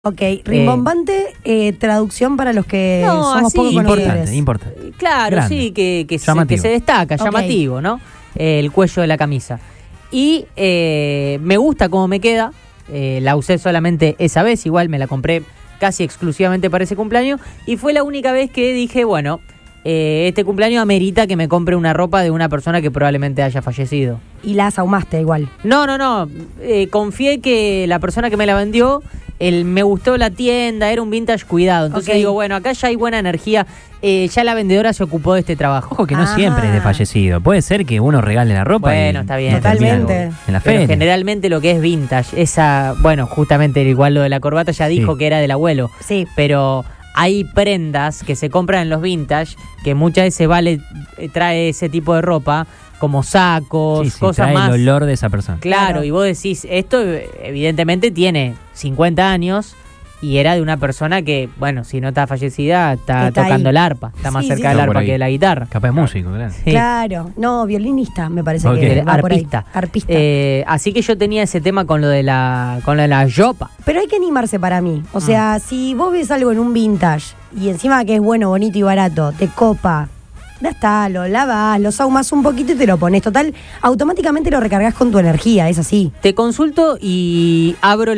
Ok, rimbombante, traducción para los que somos poco conocedores. Importante. Claro, grande, sí, que se destaca, llamativo, ¿no? El cuello de la camisa. Y me gusta cómo me queda. La usé solamente esa vez, igual me la compré casi exclusivamente para ese cumpleaños. Y fue la única vez que dije, bueno, este cumpleaños amerita que me compre una ropa de una persona que probablemente haya fallecido. Y la asahumaste igual. No. Confié que la persona que me la vendió, me gustó la tienda, era un vintage cuidado. Entonces digo, bueno, acá ya hay buena energía. Ya la vendedora se ocupó de este trabajo. Ojo que no siempre es de fallecido. Puede ser que uno regale la ropa. Bueno, está bien. Totalmente. En la feria. Pero generalmente lo que es vintage, justamente igual lo de la corbata ya dijo que era del abuelo. Sí. Pero hay prendas que se compran en los vintage que muchas veces trae ese tipo de ropa, como sacos, cosas trae más. El olor de esa persona. Claro, y vos decís, esto evidentemente tiene 50 años y era de una persona que, bueno, si no está fallecida, está tocando el arpa. Está más cerca del arpa que de la guitarra. Capaz de músico, claro. Sí. Claro, no, violinista me parece que va arpista. Arpista. Así que yo tenía ese tema con lo de la yopa. Pero hay que animarse para mí. O sea, si vos ves algo en un vintage y encima que es bueno, bonito y barato, te copa, ya está, lo lavas, lo sahumas un poquito y te lo pones. Total, automáticamente lo recargas con tu energía, es así. Te consulto y abro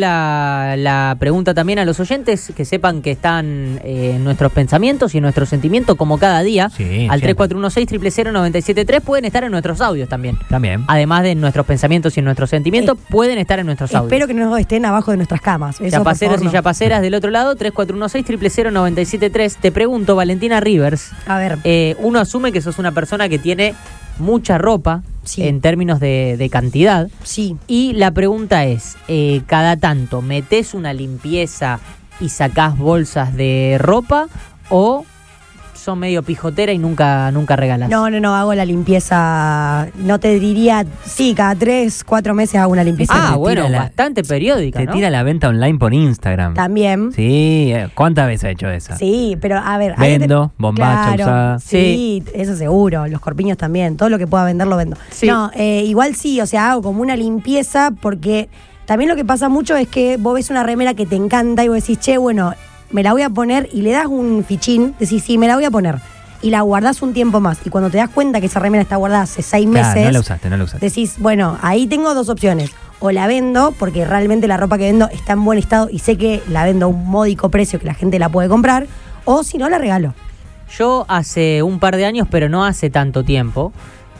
la pregunta también a los oyentes, que sepan que están en nuestros pensamientos y en nuestros sentimientos como cada día. Sí, al 3416-000-973 pueden estar en nuestros audios también. Además de nuestros pensamientos y en nuestros sentimientos, pueden estar en nuestros audios. Espero que no estén abajo de nuestras camas. Chapaceros y chapaceras del otro lado, 3416-000-973. Te pregunto, Valentina Rivers. A ver. Uno asume que sos una persona que tiene mucha ropa en términos de cantidad. Sí. Y la pregunta es, ¿cada tanto metés una limpieza y sacás bolsas de ropa o sos medio pijotera y nunca regalás? No, hago la limpieza, no te diría, sí, cada 3-4 meses hago una limpieza. Bueno, bastante periódica, Te ¿no? tira la venta online por Instagram. También. Sí, ¿cuántas veces ha hecho esa? Sí, pero a ver. Vendo, bombacha usada. Sí, eso seguro, los corpiños también, todo lo que pueda vender lo vendo. Sí. No, igual sí, o sea, hago como una limpieza porque también lo que pasa mucho es que vos ves una remera que te encanta y vos decís, che, bueno, me la voy a poner y le das un fichín, decís, sí, me la voy a poner. Y la guardás un tiempo más. Y cuando te das cuenta que esa remera está guardada hace 6 meses, no la usaste. Decís, bueno, ahí tengo dos opciones. O la vendo, porque realmente la ropa que vendo está en buen estado y sé que la vendo a un módico precio que la gente la puede comprar. O si no, la regalo. Yo hace un par de años, pero no hace tanto tiempo,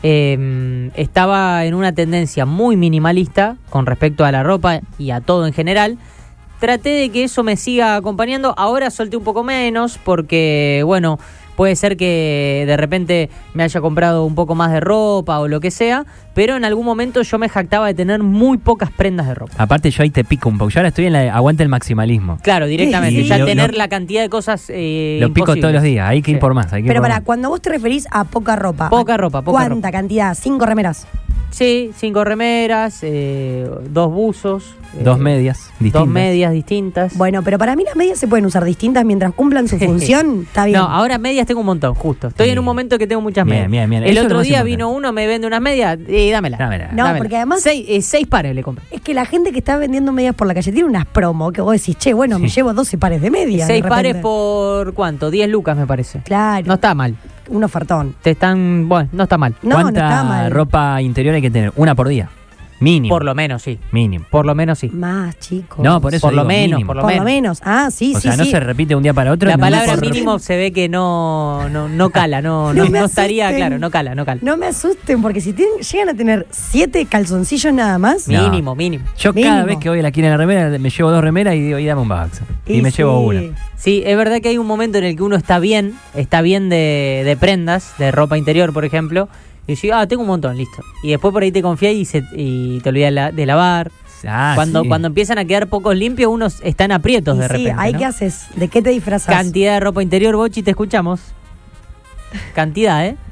estaba en una tendencia muy minimalista con respecto a la ropa y a todo en general. Traté de que eso me siga acompañando. Ahora solté un poco menos porque, bueno, puede ser que de repente me haya comprado un poco más de ropa o lo que sea, pero en algún momento yo me jactaba de tener muy pocas prendas de ropa. Aparte yo ahí te pico un poco. Yo ahora estoy en la aguante el maximalismo. Claro, directamente. Sí. Ya tener la cantidad de cosas lo pico todos los días. Hay que ir por más. Pero cuando vos te referís a poca ropa. Poca ropa. ¿Cuánta cantidad? 5 remeras. Sí, 5 remeras, 2 buzos. 2 medias distintas. 2 medias distintas. Bueno, pero para mí las medias se pueden usar distintas mientras cumplan su función. Está bien. No, ahora medias tengo un montón, justo. Estoy en un momento que tengo muchas medias. Bien. El Eso otro es lo día más vino uno, me vende unas medias y dámela. No, porque además 6 pares le compré. es que la gente que está vendiendo medias por la calle tiene unas promos que vos decís, che, bueno, me llevo 12 pares de medias. 6 pares por ¿cuánto? 10 lucas me parece. Claro. No está mal. Un ofertón. No está mal. No, ¿Cuánta no está mal. ropa interior hay que tener? Una por día. Mínimo. Por lo menos, sí. Mínimo. Por lo menos, sí. Más, chicos. No, por eso Por lo digo, menos, mínimo. por lo Por lo menos. Ah, sí, O sea, no se repite un día para otro. La no palabra por- mínimo se ve que no cala, no me estaría asusten. claro, no cala. No me asusten, porque si llegan a tener 7 calzoncillos nada más. No. Mínimo. Yo Mínimo. cada vez que voy a la esquina de la remera me llevo 2 remeras y digo, y dame un boxer. Y me llevo una. Sí, es verdad que hay un momento en el que uno está bien de prendas, de ropa interior, por ejemplo, y dices, tengo un montón, listo. Y después por ahí te confías y te olvidas de lavar. Cuando empiezan a quedar pocos limpios, uno está en aprietos de repente. Sí, ahí ¿no? ¿qué haces? ¿De qué te disfrazas? Cantidad de ropa interior, Bochi, te escuchamos. Cantidad, ¿eh?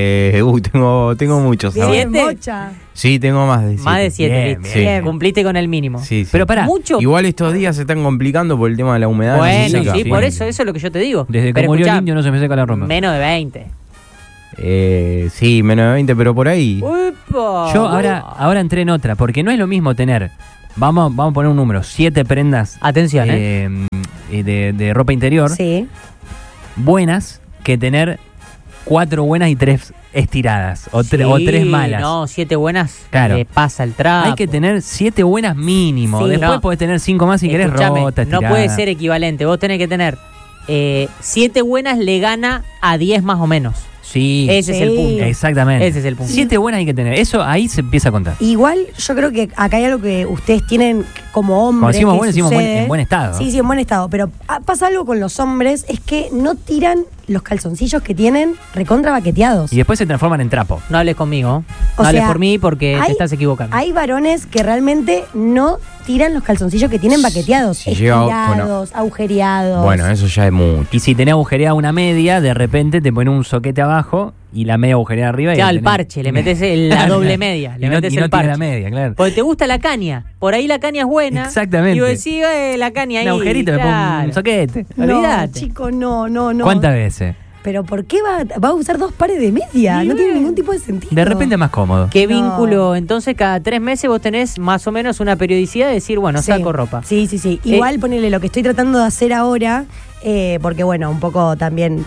Tengo muchos. Bien, ahora. ¿Siete? Mocha. Sí, tengo más de 7. Más de 7, Bien, ¿viste? bien. Cumpliste con el mínimo. Sí. Pero pará, Mucho. Igual estos días se están complicando por el tema de la humedad. Bueno, no se seca. sí, sí. por eso es lo que yo te digo. desde que Pero murió escuchá, el indio no se me seca la ropa. menos de 20. Sí, menos de 20, pero por ahí. ¡Upa! Yo ahora entré en otra, porque no es lo mismo tener Vamos a poner un número. 7 prendas Atención, de ropa interior Sí. buenas que tener 4 buenas y 3 estiradas. O 3 malas. No, 7 buenas. Claro. Pasa el trapo. Hay que tener 7 buenas mínimo. Sí. Después No. podés tener 5 más si querés Escuchame, rota, no estirada. puede ser equivalente. Vos tenés que tener 7 buenas le gana a 10 más o menos. Sí. Ese es el punto. Exactamente. Ese es el punto. 7 buenas hay que tener. Eso ahí se empieza a contar. Igual yo creo que acá hay algo que ustedes tienen como hombres. Cuando decimos que bueno, decimos sucede. en buen estado. Sí, en buen estado. Pero pasa algo con los hombres, es que no tiran los calzoncillos que tienen recontra baqueteados. Y después se transforman en trapo. No hables conmigo. O No hables sea, por mí porque te hay- estás equivocando. Hay varones que realmente no tiran los calzoncillos que tienen baqueteados, Si llega- estirados, agujereados. Bueno, eso ya es mucho. Y si tenés agujereada una media, de repente te ponen un soquete abajo y la media agujereada arriba. Ya, y el parche, le metes la doble media. Le y no, metes y el no parche. tiene la media, claro. Porque te gusta la caña. Por ahí la caña es buena. Exactamente. Y vos decís, la caña ahí. Un agujerito, me pongo claro. un soquete. No, Olvídate. chico, no. ¿Cuántas veces? Pero ¿por qué va a usar 2 pares de media? Y No tiene bueno. ningún tipo de sentido. De repente es más cómodo. ¿Qué No. vínculo? Entonces, cada 3 meses vos tenés más o menos una periodicidad de decir, bueno, Sí. saco ropa. Sí. Igual ponele lo que estoy tratando de hacer ahora, porque bueno, un poco también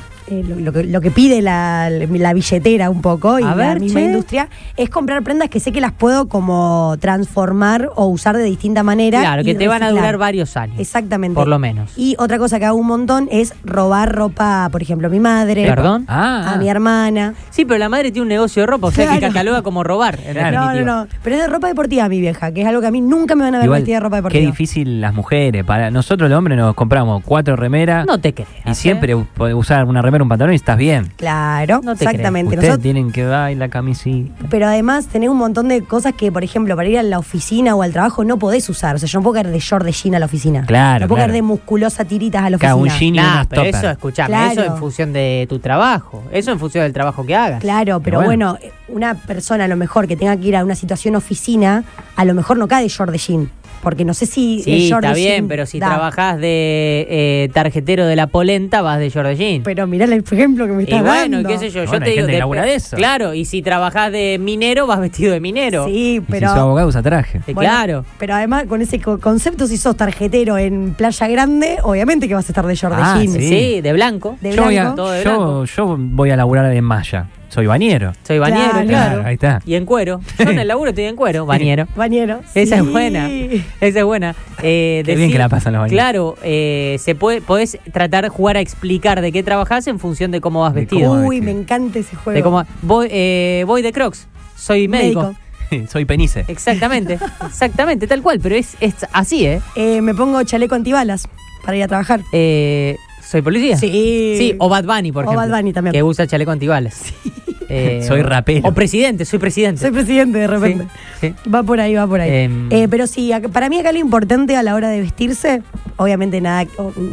lo que pide la billetera un poco y A la ver, misma che. industria, es comprar prendas que sé que las puedo como transformar o usar de distinta manera. Claro, y que te van a reciclar. durar varios años. Exactamente. Por lo menos. Y otra cosa que hago un montón es robar ropa, por ejemplo, a mi madre, ¿Perdón? a mi hermana. Sí, pero la madre tiene un negocio de ropa, o sea que Claro. cataloga como robar. En Claro. definitiva. No. Pero es de ropa deportiva mi vieja, que es algo que a mí nunca me van a ver Igual, vestida de ropa deportiva. qué difícil las mujeres. Para nosotros los hombres nos compramos 4 remeras No te creas. y siempre podés usar una remera, un pantalón y estás bien. Claro, No te exactamente. Ustedes Nosotros- tienen que ir la camisita. pero además tenés un montón de cosas que, por ejemplo, para ir a la oficina o al trabajo no podés usar. O sea, yo no puedo caer de short de jean a la oficina. Claro, No puedo claro. caer de musculosa tiritas a la Claro, oficina. un jean y Nah, unos pero toppers. eso, escuchame, Claro. eso en función de tu trabajo. Eso en función del trabajo que hagas. Claro, pero Pero bueno, una persona a lo mejor que tenga que ir a una situación oficina, a lo mejor no cae de short de jean. Porque no sé si el Sí, short está de bien, jean pero si da. trabajás de tarjetero de la polenta, vas de short de jean. Pero mirá el ejemplo que me Y estás bueno, dando. qué sé yo, Bueno, yo te hay digo. gente que labura de eso. Claro, y si trabajás de minero, vas vestido de minero. Sí, Y pero... si sos abogado usa traje. Bueno, Claro. Pero además, con ese concepto, si sos tarjetero en Playa Grande, obviamente que vas a estar de short Ah, de jean. sí. Sí, de blanco. De Yo voy, blanco. Todo de blanco. yo voy a laburar en malla. Soy bañero. Soy bañero, Claro. claro. Ahí está. Y en cuero. Yo en el laburo estoy en cuero, bañero. Bañero. Esa Sí. es buena. Esa es buena. Qué bien que la pasan los bañeros. Claro, podés tratar de jugar a explicar de qué trabajás en función de cómo vas De vestido. cómo- Uy, me encanta ese juego. De cómo, voy de Crocs, soy médico. Soy penice. Exactamente, exactamente, tal cual, pero es así, ¿eh? Me pongo chaleco antibalas para ir a trabajar. ¿Soy policía? Sí. Sí, o Bad Bunny, por O ejemplo. Bad Bunny también. Que usa chaleco antibalas. Soy rapero. O presidente, soy presidente. Soy presidente de repente. Sí, Va por ahí. Em. Pero sí, para mí acá lo importante a la hora de vestirse, obviamente nada,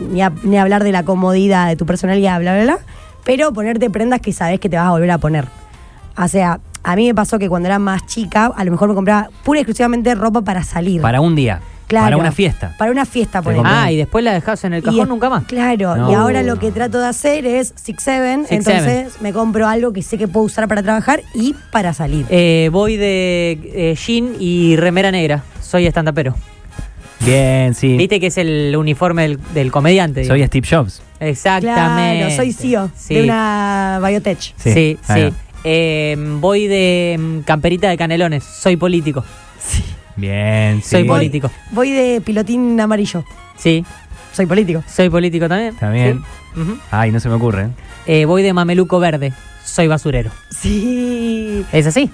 ni hablar de la comodidad de tu personalidad, bla, bla, bla, pero ponerte prendas que sabes que te vas a volver a poner. O sea, a mí me pasó que cuando era más chica, a lo mejor me compraba pura y exclusivamente ropa para salir. Para un día. Claro. Para una fiesta. Para una fiesta, por Te ejemplo. Ah, y después la dejás en el cajón Y nunca más. Claro, No. y ahora lo que trato de hacer es 6-7, entonces me compro algo que sé que puedo usar para trabajar y para salir. Voy de jean y remera negra. Soy estandapero. Bien, sí. Viste que es el uniforme del comediante. Soy digo. Steve Jobs. Exactamente. Claro, soy CEO Sí. de una biotech. Sí, Sí, ahí sí. Voy de camperita de canelones. Soy político. Bien, sí. Soy político. Voy de pilotín amarillo. Sí. Soy político. Soy político también. También. Sí. Ujú. Ay, no se me ocurre. Voy de mameluco verde. Soy basurero. Sí. ¿Es así?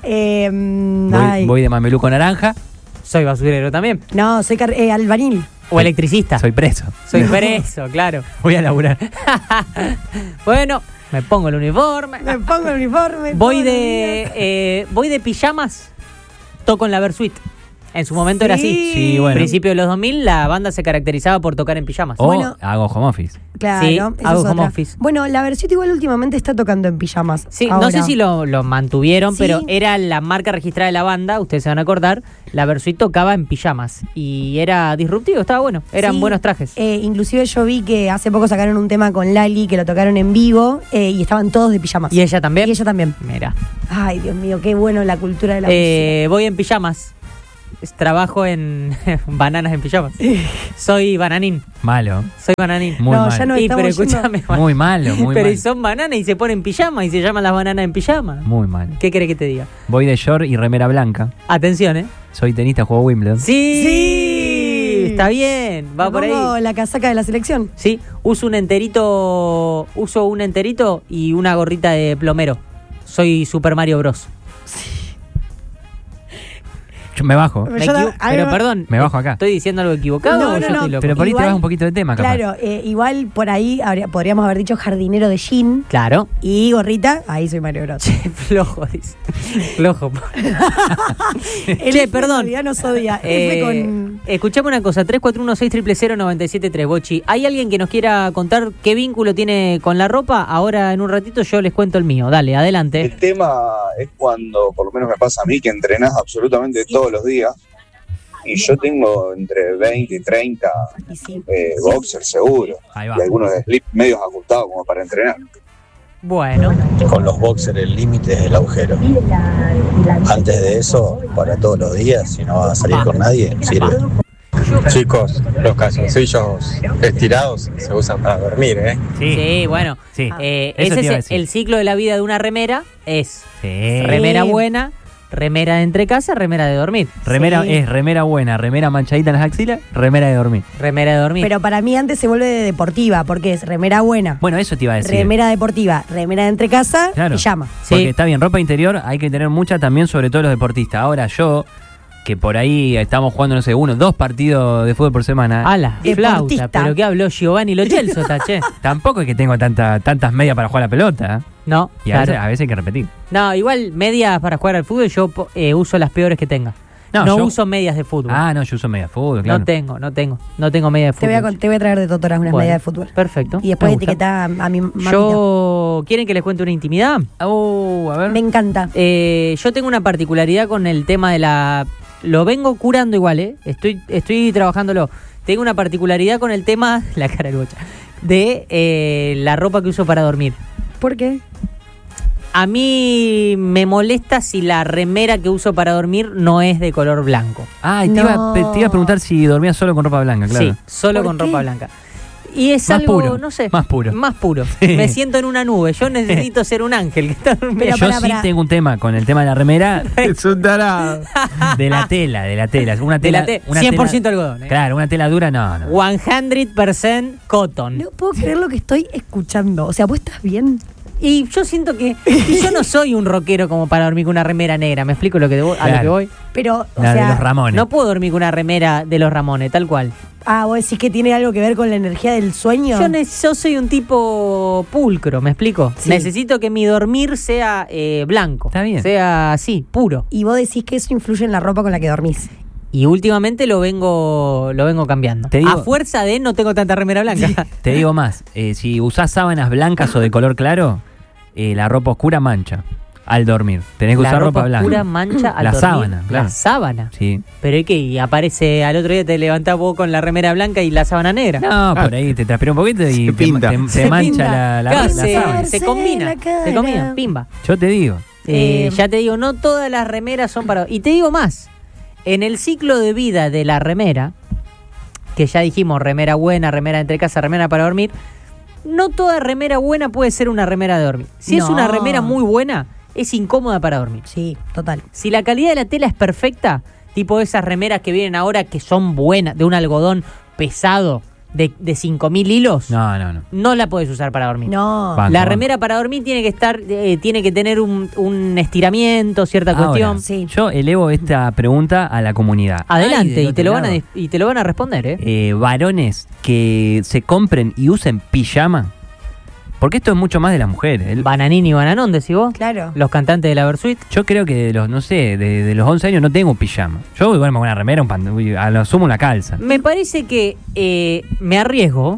Voy de mameluco naranja. Soy basurero también. No, soy albañil. O electricista. Soy preso. Soy preso, claro. Voy a laburar. Bueno, me pongo el uniforme. Me pongo el uniforme. Voy todos los días. voy de pijamas. Toco en la Versuit. En su momento era así. Sí, bueno. Principio de los 2000 la banda se caracterizaba por tocar en pijamas. O Bueno. hago home office. Claro, Sí, esa hago es home otra. office. Bueno, la versión igual últimamente está tocando en pijamas. Sí, ahora. no sé si lo mantuvieron, Sí. pero era la marca registrada de la banda, ustedes se van a acordar. La Versuit tocaba en pijamas y era disruptivo, estaba bueno. Eran Sí. buenos trajes. Inclusive yo vi que hace poco sacaron un tema con Lali, que lo tocaron en vivo, y estaban todos de pijamas. ¿Y ella también? Y ella también. Mira. Ay, Dios mío, qué bueno la cultura de la música. Voy en pijamas. trabajo en bananas en pijamas. Soy bananín. Malo. Soy bananín. Muy No, mal. ya no Y, pero estamos yendo- escúchame, Muy malo, muy pero mal. y son bananas y se ponen pijama y se llaman las bananas en pijama. Muy mal. ¿Qué querés que te diga? Voy de short y remera blanca. Atención, ¿eh? Soy tenista, juego Wimbledon. ¡Sí! Sí. Está bien, va Me por pongo ahí. la casaca de la selección. Sí, uso un enterito y una gorrita de plomero. Soy Super Mario Bros. Yo me bajo. Pero Me yo equivo- a mí pero me- perdón, Me bajo acá. ¿estoy diciendo algo equivocado No, o no, yo no. estoy loco? Pero por ahí te Igual- vas un poquito de tema, capaz. Claro, igual por ahí podríamos haber dicho jardinero de jean Claro. y gorrita, ahí soy Mario Bros. Flojo, dice. Flojo. El Che, F perdón. en realidad no odia. F con... Escuchame una cosa, 3416000973, Bochi. ¿Hay alguien que nos quiera contar qué vínculo tiene con la ropa? Ahora en un ratito yo les cuento el mío. Dale, adelante. El tema es cuando, por lo menos me pasa a mí, que entrenás absolutamente todos los días. Y yo tengo entre 20 y 30 Y sí. boxers seguro. Ahí va. Y algunos de slip medios ajustados como para entrenar. Bueno, Con los boxers el límite es el agujero. Antes de eso, para todos los días, si no vas a salir con nadie, sirve. Chicos, los calzoncillos estirados se usan para dormir, ¿eh? sí, bueno. Sí. Eso Ese te iba a es decir. el ciclo de la vida de una remera. Es Sí. remera buena, remera de entre casa, remera de dormir. Remera Sí. es remera buena, remera manchadita en las axilas, remera de dormir. Remera de dormir. Pero para mí antes se vuelve de deportiva, porque es remera buena, Bueno, eso te iba a decir. remera deportiva, remera de entre casa, Claro. pijama. Porque Sí. está bien, ropa interior hay que tener mucha también, sobre todo los deportistas. Ahora yo, que por ahí estamos jugando, no sé, 2 partidos de fútbol por semana. A la flauta, Deportista. pero ¿qué habló Giovanni Lo Celso, taché? Tampoco es que tengo tantas medias para jugar a la pelota. No, Y claro. a veces hay que repetir. No, igual medias para jugar al fútbol yo uso las peores que tenga. No, No yo- uso medias de fútbol. Ah, no, yo uso media de fútbol, claro. No tengo medias de Te voy, fútbol. te voy a traer de Totoras unas Bueno, medias de fútbol. Perfecto. Y después me gusta. etiquetá a mi mamita. ¿Quieren que les cuente una intimidad? A ver. Me encanta. Yo tengo una particularidad con el tema de la... Lo vengo curando igual, ¿eh? Estoy trabajándolo. Tengo una particularidad con el tema, la cara del bocha, de la ropa que uso para dormir. ¿Por qué? A mí me molesta si la remera que uso para dormir no es de color blanco. Ah, y No. te iba a preguntar si dormías solo con ropa blanca, claro. Sí, solo ¿Por con qué? ropa blanca. Y es Más algo, puro, no sé. más puro. Más puro. Sí. Me siento en una nube. Yo necesito ser un ángel que está durmiendo. Pero Yo pará, sí pará. tengo un tema con el tema de la remera. Es un tarado. De la tela. Una De la tela, te- una 100% tela- algodón, ¿eh? Claro, una tela dura, no. 100% cotton. No puedo creer lo que estoy escuchando. O sea, ¿vos estás bien? Y yo siento que y yo no soy un rockero como para dormir con una remera negra. ¿Me explico a lo que voy? Claro. Pero, o La de sea... los Ramones. No puedo dormir con una remera de los Ramones, tal cual. vos decís que tiene algo que ver con la energía del sueño. Yo soy un tipo pulcro, ¿me explico? Sí. Necesito que mi dormir sea blanco. Está bien. Sea así, puro. Y vos decís que eso influye en la ropa con la que dormís. Y últimamente lo vengo cambiando. Te digo- A fuerza de no tengo tanta remera blanca. Te digo más, si usás sábanas blancas o de color claro, la ropa oscura mancha al dormir. Tenés que La usar ropa ropa blanca. oscura mancha al La dormir. sábana, claro. La sábana. Sí. Pero es que y aparece al otro día te levantás vos con la remera blanca y la sábana negra. No, por ahí te transpira un poquito y Se pinta. te Se mancha pinta. la Claro, sábana. se combina. la cara. Se combina, pimba. Yo te digo. Ya te digo, no todas las remeras son para... Y te digo más, en el ciclo de vida de la remera, que ya dijimos, remera buena, remera entre casa, remera para dormir, no toda remera buena puede ser una remera de dormir. Si es No. una remera muy buena, es incómoda para dormir. Sí, total. Si la calidad de la tela es perfecta, tipo esas remeras que vienen ahora que son buenas, de un algodón pesado, de 5.000 hilos, no la puedes usar para dormir. No. Banco, La banco. remera para dormir tiene que estar, tiene que tener un estiramiento, cierta Ahora, cuestión. Sí. yo elevo esta pregunta a la comunidad. Adelante, Ay, y te lo van lado. y te lo van a responder, ¿eh? Varones que se compren y usen pijama, porque esto es mucho más de las mujeres. Bananín y Bananón, decís vos. Claro. Los cantantes de la Versuit. Yo creo que de los, no sé, de los 11 años no tengo un pijama. Yo duermo con una remera, a lo sumo una calza. Me parece que me arriesgo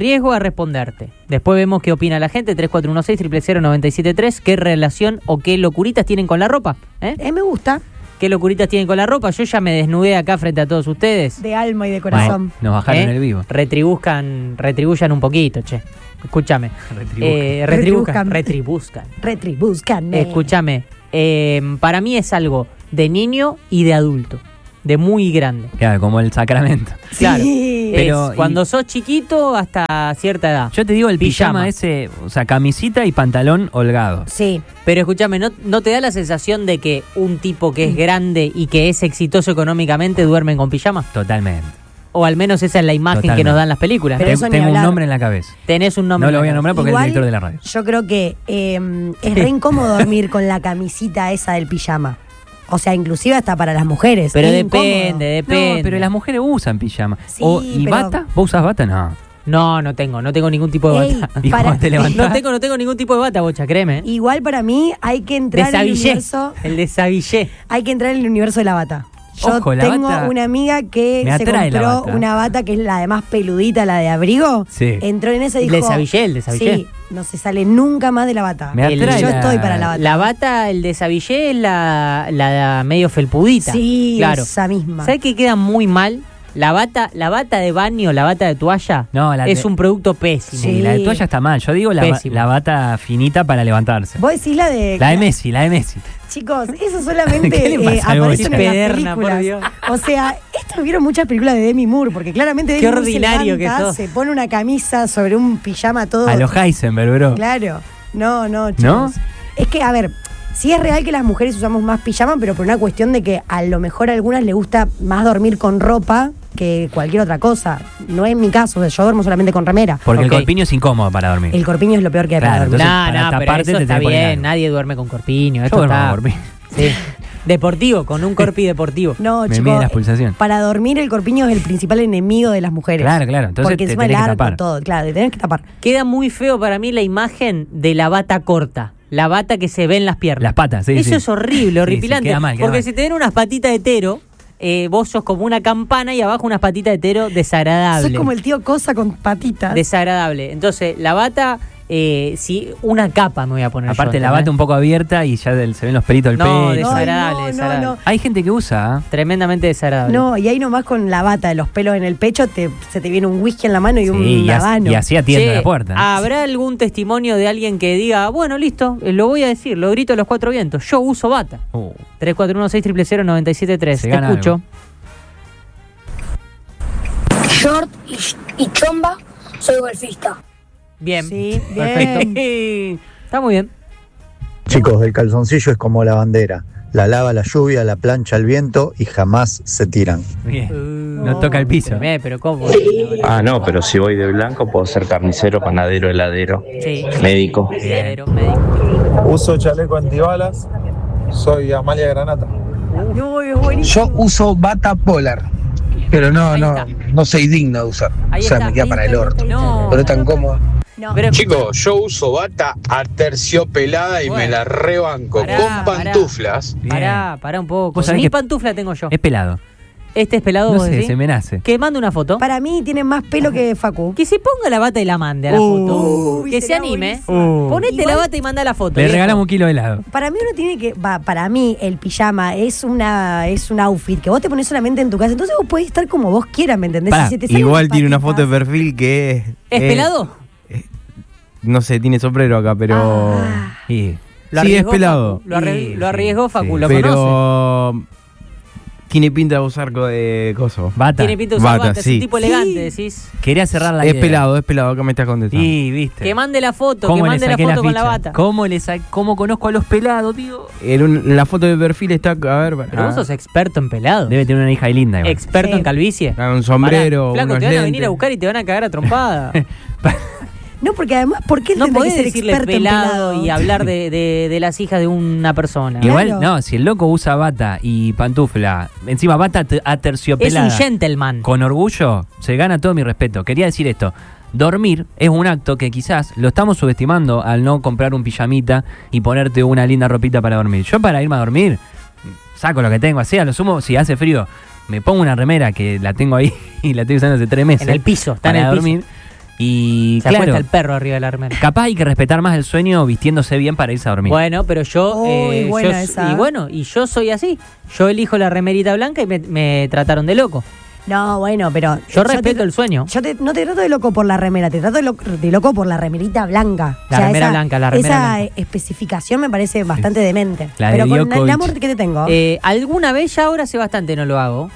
a responderte. Después vemos qué opina la gente. 3416-000973. ¿Qué relación o qué locuritas tienen con la ropa? Me gusta. ¿Qué locuritas tienen con la ropa? Yo ya me desnudé acá frente a todos ustedes. De alma y de corazón. Nos bajaron el vivo. Retribuyan un poquito, che. Escúchame. Retribuzcan. Retribuzcan. Búscame. Escúchame. Para mí es algo de niño y de adulto. de muy grande. Claro, como el sacramento. Claro. Sí. Pero, Cuando sos chiquito hasta cierta edad. Yo te digo, el pijama ese, o sea, camisita y pantalón holgado. Sí. Pero escúchame, ¿no te da la sensación de que un tipo que es grande y que es exitoso económicamente duerme con pijama? Totalmente. O al menos esa es la imagen Totalmente. que nos dan las películas. Pero ¿no? eso ni Tengo un hablar. nombre en la cabeza. Tenés un nombre. No lo voy a nombrar porque Igual, es el director de la radio. Yo creo que es re incómodo dormir con la camisita esa del pijama. O sea, inclusive hasta para las mujeres. Pero es depende. No, pero las mujeres usan pijama. Sí, ¿Y pero- bata? ¿Vos usás bata? No. No tengo ningún tipo de Ey, bata. ¿Y para- cómo te levantás? No tengo ningún tipo de bata, bocha, créeme. Igual para mí hay que entrar en el Desabillé. universo. El desabillé. Hay que entrar en el universo de la bata. Yo Ojo, la tengo bata una amiga que me se atrae la compró bata. una bata que es la de más peludita, la de abrigo. Sí. Entró en esa y El dijo... desabillé. Sí, no se sale nunca más de la bata. Me atrae Yo la- estoy para la bata. La bata, el desabillé es la medio felpudita. Sí, claro. esa misma. ¿Sabes que queda muy mal? La bata de baño, la bata de toalla, No, es un producto pésimo. Sí, Sí. la de toalla está mal. Yo digo Pésimo. la bata finita para levantarse. Vos decís la de... La de Messi, la de Messi. Chicos, eso solamente ¿Qué le pasa al aparece en Bocha? las Pederna, por películas. Dios. O sea, esto vieron muchas películas de Demi Moore, porque claramente Demi Qué Moore ordinario se levanta, que sos. se pone una camisa sobre un pijama todo... A los Heisenberg, bro. Claro. No, chicos. ¿No? Es que, a ver, sí es real que las mujeres usamos más pijama, pero por una cuestión de que a lo mejor a algunas les gusta más dormir con ropa que cualquier otra cosa. No es mi caso, yo duermo solamente con remera. Porque Ok. el corpiño es incómodo para dormir. El corpiño es lo peor que hay para Claro, dormir. entonces, para pero taparte eso te está tenés que poner bien. algo. Nadie duerme con corpiño. Yo Esto duermo está... con corpiño. Sí. Deportivo, con un corpi deportivo. No, Me chicos, mide las pulsaciones. para dormir el corpiño es el principal enemigo de las mujeres. Claro. Entonces Porque te encima el tenés que arco, tapar. todo, claro, te tenés que tapar. Queda muy feo para mí la imagen de la bata corta. La bata que se ve en las piernas. Las patas, sí, Eso sí. es horrible, horripilante. queda mal, queda porque mal. si te ven unas patitas de tero, vos sos como una campana y abajo unas patitas de tero desagradable. Sos como el tío Cosa con patitas. Desagradable. Entonces, la bata, sí, una capa me voy a poner. Aparte, yo, la bata ¿entendés? un poco abierta y ya se ven los pelitos del No, pelo. desagradable, Ay, no, desagradable. no. Hay gente que usa. Tremendamente desagradable. No, y ahí nomás con la bata de los pelos en el pecho se te viene un whisky en la mano y Sí, un y habano. así atiende Che, la puerta. ¿habrá algún testimonio de alguien que diga, bueno, listo, lo voy a decir, lo grito a los cuatro vientos, yo uso bata? 341-600-973. Se Te gana escucho. algo. Short y chomba, soy golfista. Bien. Sí, Perfecto. bien. Está muy bien. Chicos, el calzoncillo es como la bandera. La lava la lluvia, la plancha el viento y jamás se tiran. Bien. No toca el piso. Pero ¿cómo? Ah, no, pero si voy de blanco puedo ser carnicero, panadero, heladero, Sí. médico. Médico. Uso chaleco antibalas, soy Amalia Granata. No, es buenísimo. Yo uso bata polar, pero Ahí está. no soy digno de usar. Ahí O sea, está. me queda para el orto. No. Pero es tan cómodo. No. Pero- Chicos, yo uso bata aterciopelada y Bueno. me la rebanco Pará, con pantuflas. Bien. Pará un poco. Vos sabés Ni que- pantufla tengo yo. Es pelado. Este es pelado, No vos sé, decís. se me nace. Que mande una foto. Para mí tiene más pelo que Facu. Que se ponga la bata y la mande a la foto. Que se sería anime. buenísimo. Ponete Igual- la bata y manda la foto. Le viejo. regalamos un kilo de helado. Para mí uno tiene que, para mí el pijama es un outfit que vos te pones solamente en tu casa, entonces vos podés estar como vos quieras, ¿me entendés? Pará, Si se te salen igual las tiene una patitas- foto de perfil que es... ¿Es pelado? No sé, tiene sombrero acá, pero... Ah. Y Lo Sí, es arriesgó pelado. Facu. Lo Sí, arriesgó Facu, sí. lo conoce. Pero... Tiene pinta de usar de coso. bata. Tiene pinta de usar Bata, bata, es sí. un tipo elegante, decís. Quería cerrar la Es idea. pelado, acá me estás contestando. Sí, viste. Que mande la foto, que ¿Cómo le mande la saqué foto con la ficha? bata. ¿Cómo conozco a los pelados, tío? La foto de perfil está... A ver, Pero vos sos experto en pelado. Debe tener una hija linda igual. Experto Sí. en calvicie. un sombrero, Pará, flaco, unos te van a lentes. venir a buscar y te van a cagar a trompada. No, porque además, ¿por qué No tendría que podés ser decirle experto en pelado y hablar de las hijas de una persona. Igual, Claro. no, si el loco usa bata y pantufla, encima bata Es aterciopelada, un gentleman. con orgullo, se gana todo mi respeto. Quería decir esto. Dormir es un acto que quizás lo estamos subestimando al no comprar un pijamita y ponerte una linda ropita para dormir. Yo para irme a dormir, saco lo que tengo así, a lo sumo, si hace frío, me pongo una remera que la tengo ahí y la estoy usando hace 3 meses. En el piso, está para en el piso. dormir. Y Se claro, acuesta el perro arriba de la remera. capaz hay que respetar más el sueño vistiéndose bien para irse a dormir. Bueno, pero yo, Uy, buena esa. y yo soy así. Yo elijo la remerita blanca y me trataron de loco. No, bueno, pero... Yo respeto el sueño. No te trato de loco por la remera, te trato de loco por la remerita blanca. La remera blanca. Esa especificación me parece bastante demente. La pero de con el Djokovic. amor que te tengo. Alguna vez ya ahora hace bastante no lo hago.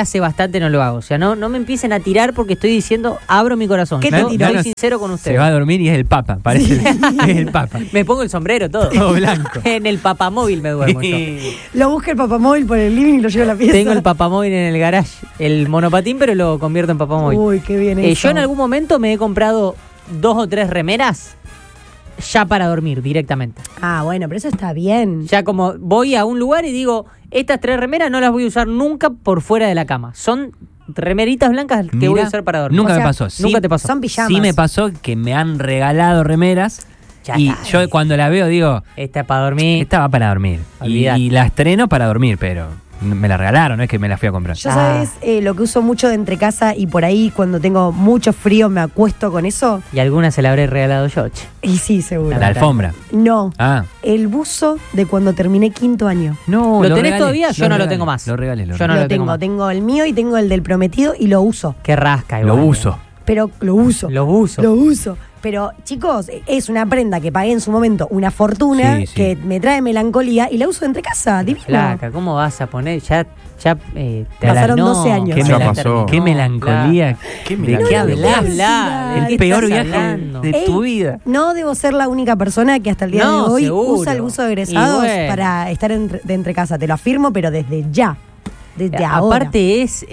O sea, no me empiecen a tirar porque estoy diciendo, abro mi corazón. ¿Qué Yo te tiró? soy sincero con ustedes. Se va a dormir y es el Papa, parece. Es el Papa. Me pongo el sombrero, todo. Todo blanco. En el papamóvil me duermo yo. Lo busca el papamóvil por el living y lo lleva a la pieza. Tengo el papamóvil en el garage. El monopatín, pero lo convierto en papamóvil. Uy, qué bien eso. Yo en algún momento me he comprado 2 o 3 remeras ya para dormir directamente. Ah, bueno, pero eso está bien. Ya como voy a un lugar y digo, estas 3 remeras no las voy a usar nunca por fuera de la cama. Son remeritas blancas que voy a usar para dormir. Nunca O sea, me pasó. Nunca te pasó. Son pijamas. Sí me pasó que me han regalado remeras Ya y está. yo cuando la veo digo, Esta es para dormir. esta va para dormir. Olvidate. Y la estreno para dormir, pero me la regalaron, no es que me la fui a comprar. Yo, ¿sabes lo que uso mucho de entre casa y por ahí cuando tengo mucho frío me acuesto con eso? Y alguna se la habré regalado yo, che. Y sí, seguro. La alfombra. No, Ah. el buzo de cuando terminé 5º año. No, ¿Lo tenés regalé, todavía? Yo no lo regalé, tengo más. Lo regalé, Yo no lo tengo más. Tengo el mío y tengo el del prometido y lo uso. Qué rasca Lo igual. uso. Pero lo uso. Lo uso. Lo uso. Pero, chicos, es una prenda que pagué en su momento una fortuna, Sí, sí. que me trae melancolía y la uso de entre casa. Divino. Flaca, ¿cómo vas a poner? Ya te Pasaron no, 12 años. Qué, Ya mela- pasó. qué melancolía. Qué ¿De melancolía. qué No, hablas? hablar. El ¿Qué peor estás viaje hablando? de tu vida. No debo ser la única persona que hasta el día No, de hoy seguro. usa el buzo de egresados Y bueno. para estar de entre casa. Te lo afirmo, pero desde ya. Desde ahora. Aparte es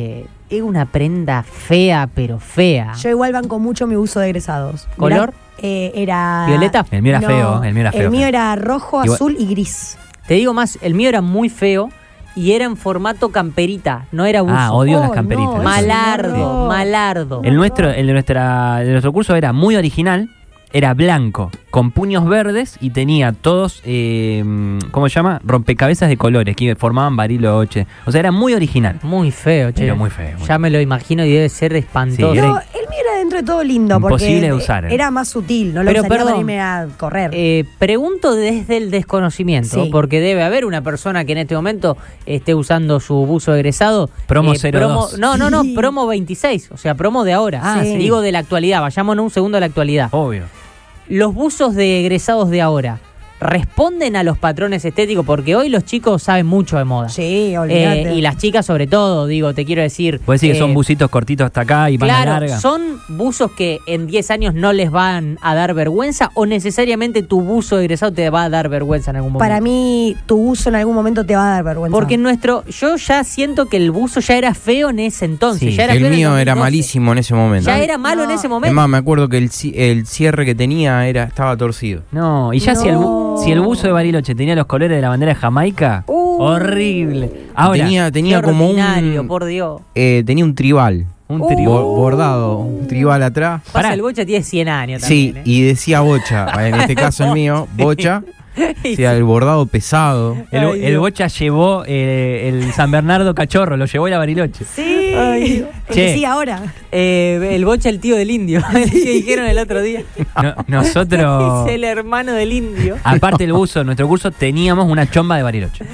una prenda fea, pero fea. Yo igual banco mucho mi uso de egresados. ¿Color? Era... ¿Violeta? El mío era feo, el mío era feo. El mío era rojo, Igual- azul y gris. Te digo más, el mío era muy feo y era en formato camperita, no era buzo. Ah, odio las Oh, camperitas. no, Malardo, No. malardo. El nuestro, el de nuestro curso era muy original, era blanco, con puños verdes y tenía todos, ¿cómo se llama? Rompecabezas de colores que formaban Bariloche. O sea, era muy original. Muy feo, che. Pero muy feo. Ya me lo imagino y debe ser espantoso. Sí, No, era- el mío era dentro de todo lindo. Imposible porque de usar. Era más sutil, no lo Pero, usaría para perdón, irme a correr. Pregunto desde el desconocimiento, Sí. porque debe haber una persona que en este momento esté usando su buzo egresado. Promo 02. No, Sí. promo 26, o sea, promo de ahora. Ah, sí. Digo de la actualidad, vayámonos un segundo a la actualidad. Obvio. Los buzos de egresados de ahora responden a los patrones estéticos, porque hoy los chicos saben mucho de moda. Sí, olvídate. Y las chicas sobre todo, digo, te quiero decir. Puedes decir que son bucitos cortitos hasta acá y pana Claro, larga. ¿son buzos que en 10 años no les van a dar vergüenza o necesariamente tu buzo de egresado te va a dar vergüenza en algún momento? Para mí, tu uso en algún momento te va a dar vergüenza. Porque yo ya siento que el buzo ya era feo en ese entonces. Sí, ya era El feo en mío era 2012. malísimo en ese momento. Ya era malo en ese Es momento. más, me acuerdo que el cierre que tenía estaba torcido. No, y ya No. si el buzo de Bariloche tenía los colores de la bandera de Jamaica, horrible. Ahora, tenía Qué como ordinario, un por Dios. tenía un tribal un tribal. bordado, un tribal atrás. Pasa, Pará. el Bocha tiene 100 años Sí, también. y decía bocha, en este caso el mío, bocha, o sea, el bordado pesado. El Bocha llevó el San Bernardo cachorro, lo llevó a la Bariloche. Sí. Ay, el Che. que sí ahora. El Bocha, el tío del indio. que dijeron el otro día. Nosotros, Es el hermano del indio. aparte del buzo, en nuestro curso teníamos una chomba de Bariloche.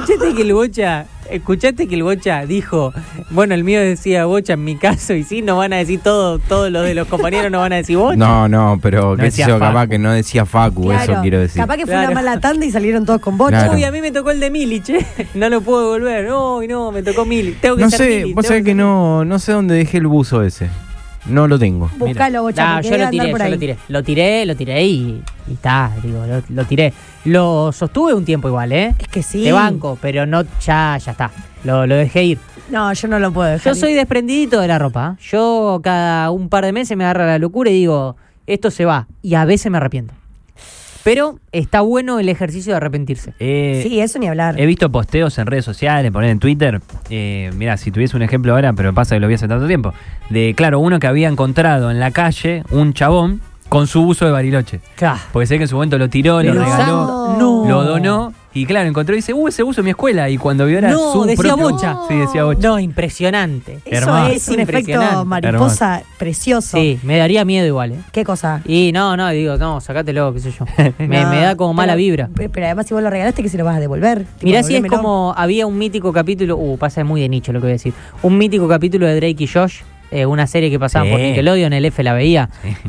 Escuchaste que el Bocha dijo, bueno, el mío decía Bocha en mi caso, y sí, no van a decir todos los de los compañeros no van a decir Bocha. No, pero No qué sé decía yo, capaz Facu. que no decía Facu, eso quiero decir. Capaz que fue Claro. una mala tanda y salieron todos con bocha. Claro. Uy, a mí me tocó el de Mili, che. No lo puedo devolver. Uy, no, me tocó Mili. Tengo que No ser sé, Mili, vos tengo sabés que ser no sé dónde dejé el buzo ese. No lo tengo. Buscalo, bocha. No, porque yo debe lo andar tiré, por yo ahí. lo tiré y está, digo, lo tiré. Lo sostuve un tiempo igual, ¿eh? Es que sí. Te banco, pero no, ya está. Lo dejé ir. No, yo no lo puedo dejar. Yo soy desprendidito de la ropa. Yo cada un par de meses me agarra la locura y digo, esto se va. Y a veces me arrepiento. Pero está bueno el ejercicio de arrepentirse. Sí, eso ni hablar. He visto posteos en redes sociales, poner en Twitter. Mira, si tuviese un ejemplo ahora, pero pasa que lo vi hace tanto tiempo. De, claro, uno que había encontrado en la calle un chabón con su buzo de Bariloche. Claro. Porque sé que en su momento lo tiró, lo Pero regaló, usando- no. lo donó. Y claro, encontró y dice, ese buzo es mi escuela. Y cuando vio era su decía propio... Bocha. Sí, decía Bocha. No, impresionante. Eso Hermoso. es un efecto Impresionante. mariposa precioso. Sí, me daría miedo igual, ¿eh? ¿Qué cosa? Y no, digo, no, sacátelo, qué sé yo. Me da como mala vibra. Pero además si vos lo regalaste, que se lo vas a devolver. Tipo, Mirá si es devolvémelo. como, había un mítico capítulo, pasa muy de nicho lo que voy a decir, un mítico capítulo de Drake y Josh, una serie que pasaban por Nickelodeon, el F la veía,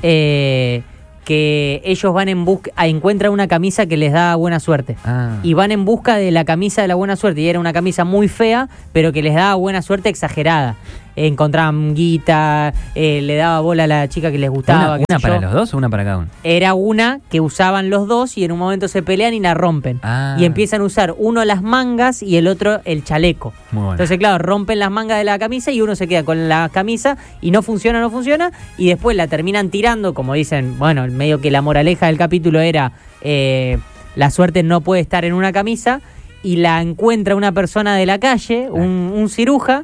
que ellos van en busca, encuentran una camisa que les da buena suerte. Y van en busca de la camisa de la buena suerte. Y era una camisa muy fea, pero que les daba buena suerte exagerada. Encontraban guita, le daba bola a la chica que les gustaba. ¿Una para los dos o una para cada uno? Era una que usaban los dos y en un momento se pelean y la rompen. Y empiezan a usar uno las mangas y el otro el chaleco. Muy bueno. Entonces, claro, rompen las mangas de la camisa y uno se queda con la camisa y no funciona. Y después la terminan tirando, como dicen, bueno, medio que la moraleja del capítulo era la suerte no puede estar en una camisa, y la encuentra una persona de la calle, un ciruja,